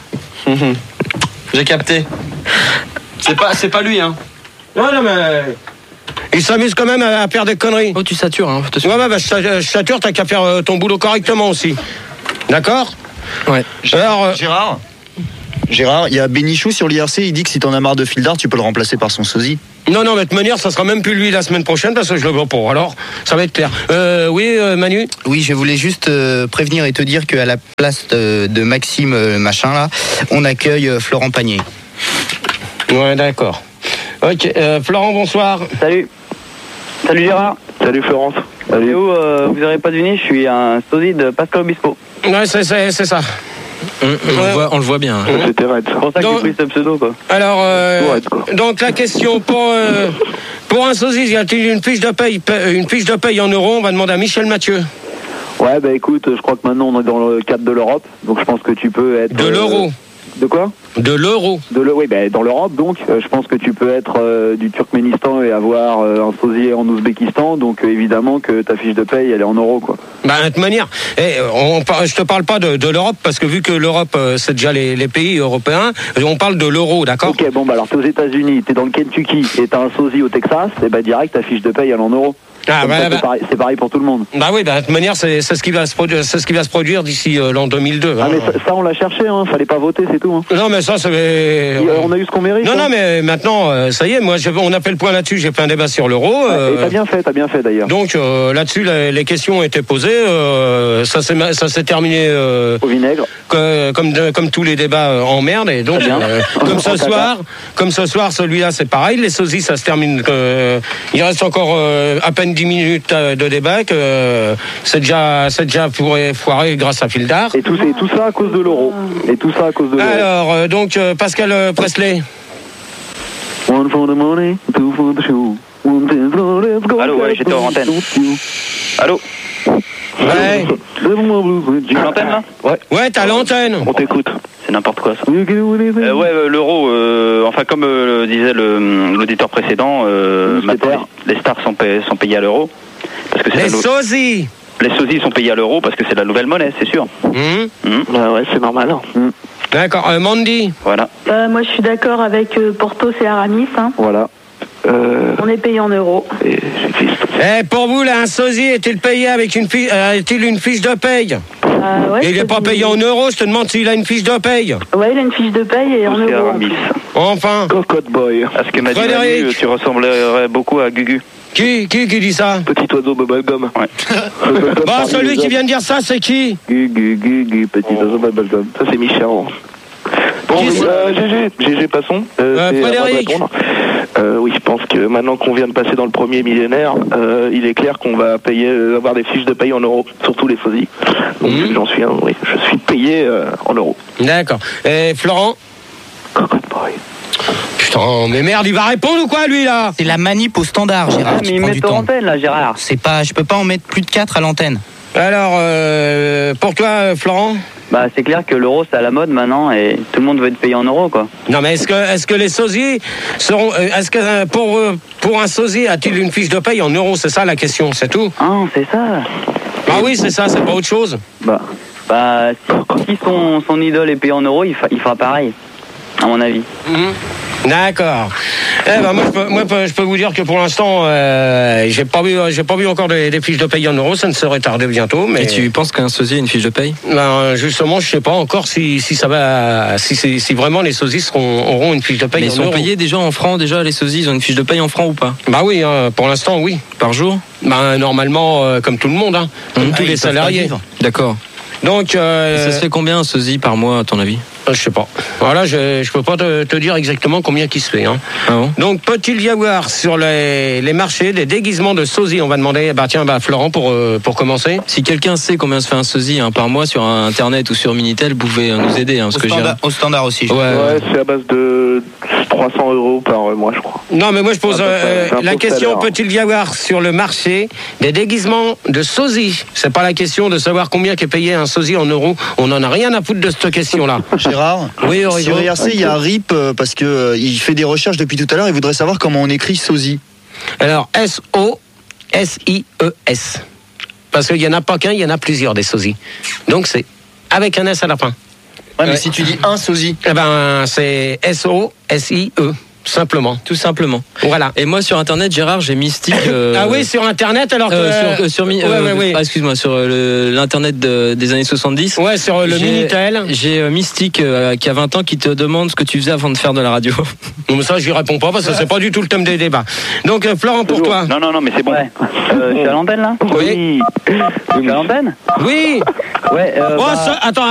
J'ai capté. C'est pas, c'est pas lui, hein. Non, non, mais. Il s'amuse quand même à, à faire des conneries. Oh, tu satures, hein. Ouais, ouais, bah, je, sa- je sature, t'as qu'à faire euh, ton boulot correctement aussi. D'accord? Ouais. Alors, euh, Gérard Gérard, il y a Bénichou sur l'I R C, il dit que si t'en as marre de Fildar, tu peux le remplacer par son sosie. non, non, mais de toute manière, ça sera même plus lui la semaine prochaine parce que je le vois pas. Alors, ça va être clair. Euh, oui, euh, Manu? Oui, je voulais juste euh, prévenir et te dire qu'à la place de, de Maxime euh, machin là, on accueille euh, Florent Pagnier. Ouais, d'accord. Ok, euh, Florent, bonsoir. Salut. Salut Gérard. Salut Florence. Salut. Où, euh, vous n'aurez pas deviné, je suis un sosie de Pascal Obispo. Ouais, c'est, c'est, c'est ça. On, on le voit, on le voit bien. hein. C'était raide. C'est pour ça que Donc- j'ai pris ce pseudo, quoi. Alors, euh, Ouais, quoi. donc la question pour euh, pour un sosie, y a-t-il une fiche de paye, pa- une fiche de paye en euros? On va demander à Michel Mathieu. Ouais, bah écoute, je crois que maintenant on est dans le cadre de l'Europe, donc je pense que tu peux être. De euh, l'euro. De quoi? De l'euro. De le, oui, bah, dans l'Europe, donc, euh, je pense que tu peux être euh, du Turkménistan et avoir euh, un sosie en Ouzbékistan, donc euh, évidemment que ta fiche de paye, elle est en euros, quoi. Bah, de toute manière, eh, on, par- je te parle pas de, de l'Europe parce que vu que l'Europe euh, c'est déjà les, les pays européens, on parle de l'euro, d'accord? Ok, bon, bah alors t'es aux États-Unis, t'es dans le Kentucky et t'as un sosie au Texas, et bah direct, ta fiche de paye, elle est en euros. Ah, Comme bah, ça, bah. c'est, pareil, c'est pareil pour tout le monde. Bah oui, bah, de toute manière, c'est, c'est ce qui va se produire, c'est ce qui va se produire d'ici euh, l'an deux mille deux. Ah, hein. mais ça, ça, on l'a cherché, hein, fallait pas voter, c'est tout. Hein. Non, mais ça, c'est. Et, euh, on a eu ce qu'on mérite. Non, hein. non, mais maintenant, euh, ça y est, moi, je- on a fait le point là-dessus, j'ai fait un débat sur l'euro. euh, Et t'as bien fait, t'as bien fait d'ailleurs. donc euh, là-dessus, les, les questions ont été posées. euh, ça, s'est, ma- ça s'est terminé euh, Au vinaigre. que- comme, de- comme tous les débats euh, en merde. Et donc, Très bien. euh, comme ce En caca. soir, comme ce soir, celui-là, c'est pareil. Les sosies, ça se termine. euh, il reste encore euh, à peine dix minutes euh, de débat. Que, euh, c'est déjà, c'est déjà foiré, foiré grâce à Fildar. Et tout, et tout ça à cause de l'euro. Et tout ça à cause de l'euro. Alors, euh, donc, euh, Pascal euh, Presley. One for the money, two for the show. One, two, three, let's go. Allô, ouais, j'étais en antenne. Allô Ouais. J'ai l'antenne là Ouais. Ouais, t'as l'antenne. On t'écoute. C'est n'importe quoi ça. Euh, ouais, euh, l'euro, euh, enfin comme euh, le disait le- l'auditeur précédent, euh, maintenant, les, les stars sont, payés, sont payés à l'euro. Parce que c'est Les la nou- sosies. les sosies sont payés à l'euro parce que c'est la nouvelle monnaie, c'est sûr. Hum, Hum, Bah ouais, c'est normal. hein. D'accord. Euh, Mandy. Voilà. Euh, moi, je suis d'accord avec euh, Portos et Aramis. Hein. Voilà. Euh, On est payé en euros. et j'existe. Eh, pour vous, là, un sosie est-il payé avec une fiche, euh, a-t-il une fiche de paye? Euh, ouais, Et il je n'est pas te dis- payé en euros, je te demande s'il a une fiche de paye. Ouais, il a une fiche de paye et en C'est euros. en Aramis. plus. Enfin. Cocotte Boy. À ce que m'a dit Frédéric. Manu, tu ressemblerais beaucoup à Gugu. Qui, qui, qui dit ça? Petit oiseau bubblegum. Ouais. Bah, celui qui vient de dire ça, c'est qui? Gu, gu, gu, gu, petit oiseau bubblegum. Ça, c'est Michel. Bon, Qui c'est euh, G G, G G, passons. Euh, c'est à moi de Frédéric. répondre. Euh, oui, je pense que maintenant qu'on vient de passer dans le premier millénaire, euh, il est clair qu'on va payer, euh, avoir des fiches de paye en euros, surtout les sosies. Donc, Mhm. vu que j'en suis un, oui, je suis payé euh, en euros. D'accord. Et Florent? Cocotte Boy. Putain, mais merde, il va répondre ou quoi, lui, là? C'est la manip au standard, Gérard. Ah, mais qui il prend met du ton temps. antenne là, Gérard. C'est pas, je peux pas en mettre plus de quatre à l'antenne. Alors, euh, pour toi, euh, Florent? Bah, c'est clair que l'euro c'est à la mode maintenant et tout le monde veut être payé en euros, quoi. Non, mais est-ce que, est-ce que les sosies seront. euh, Est-ce que euh, pour, euh, pour un sosie, a-t-il une fiche de paye en euros? C'est ça la question, c'est tout? Ah, c'est ça. Ah oui, c'est ça, c'est pas autre chose. Bah, Bah, si, si son, son idole est payé en euros, il, fa- il fera pareil, à mon avis. D'accord. Eh ben moi, je peux, moi, je peux vous dire que pour l'instant, euh, j'ai pas vu, j'ai pas vu encore des, des fiches de paye en euros. Ça ne serait tardé bientôt. Mais Et tu penses qu'un sosie a une fiche de paye? ben, justement, je sais pas encore si, si ça va, si, si, si vraiment les sosies seront, auront une fiche de paye Mais en ils sont euros. payés déjà en francs, déjà les sosies, ils ont une fiche de paye en francs ou pas? Bah oui, hein, pour l'instant, oui. Par jour? Ben normalement, euh, comme tout le monde, hein, comme Ah, tous ils les peuvent pas salariés. vivre. D'accord. Donc, euh, Et ça se fait combien un sosie par mois à ton avis? Je sais pas. Voilà, je je peux pas te, te dire exactement combien qui se fait. Hein. Ah bon. Donc peut-il y avoir sur les, les marchés des déguisements de sosie? On va demander, bah tiens, bah Florent pour euh, pour commencer. Si quelqu'un sait combien se fait un sosie hein, par mois sur internet ou sur Minitel, vous pouvez euh, nous aider. Hein, parce Au que j'ai- standard, au standard aussi. je Ouais, crois. Ouais, ouais. c'est à base de trois cents euros par mois, je crois. Non, mais moi je pose Ah, euh, c'est un la faux question, salaire. peut-il y avoir sur le marché des déguisements de sosie? C'est pas la question de savoir combien est payé un sosie en euros. On en a rien à foutre de cette question-là. Gérard, Oui, sur Origo. I R C, il y a RIP euh, parce que euh, il fait des recherches depuis tout à l'heure. Il voudrait savoir comment on écrit sosie. Alors, S O S I E S. Parce qu'il n'y en a pas qu'un, il y en a plusieurs des sosies. Donc c'est avec un S à la fin. Ouais, mais si tu dis un sosie. Eh ben, c'est S O S I E. Simplement. Tout simplement. Voilà. Et moi sur internet, Gérard, j'ai Mystique. euh, Ah oui, sur internet alors que. euh, sur, euh, sur mi- Ouais, euh, ouais, ouais. ah, excuse-moi, sur euh, le- l'internet de- des années soixante-dix. Ouais, sur le J'ai- Minitel. J'ai euh, Mystique euh, qui a vingt ans qui te demande ce que tu faisais avant de faire de la radio. Non, mais ça, j'y réponds pas parce que c'est pas du tout le thème des débats. Donc, euh, Florent, pour toi. Non, non, non, mais c'est bon. Ouais. Euh, je suis à l'antenne là Oui. Je suis à l'antenne Oui. Ouais. Euh, Oh, bah- ça- attends.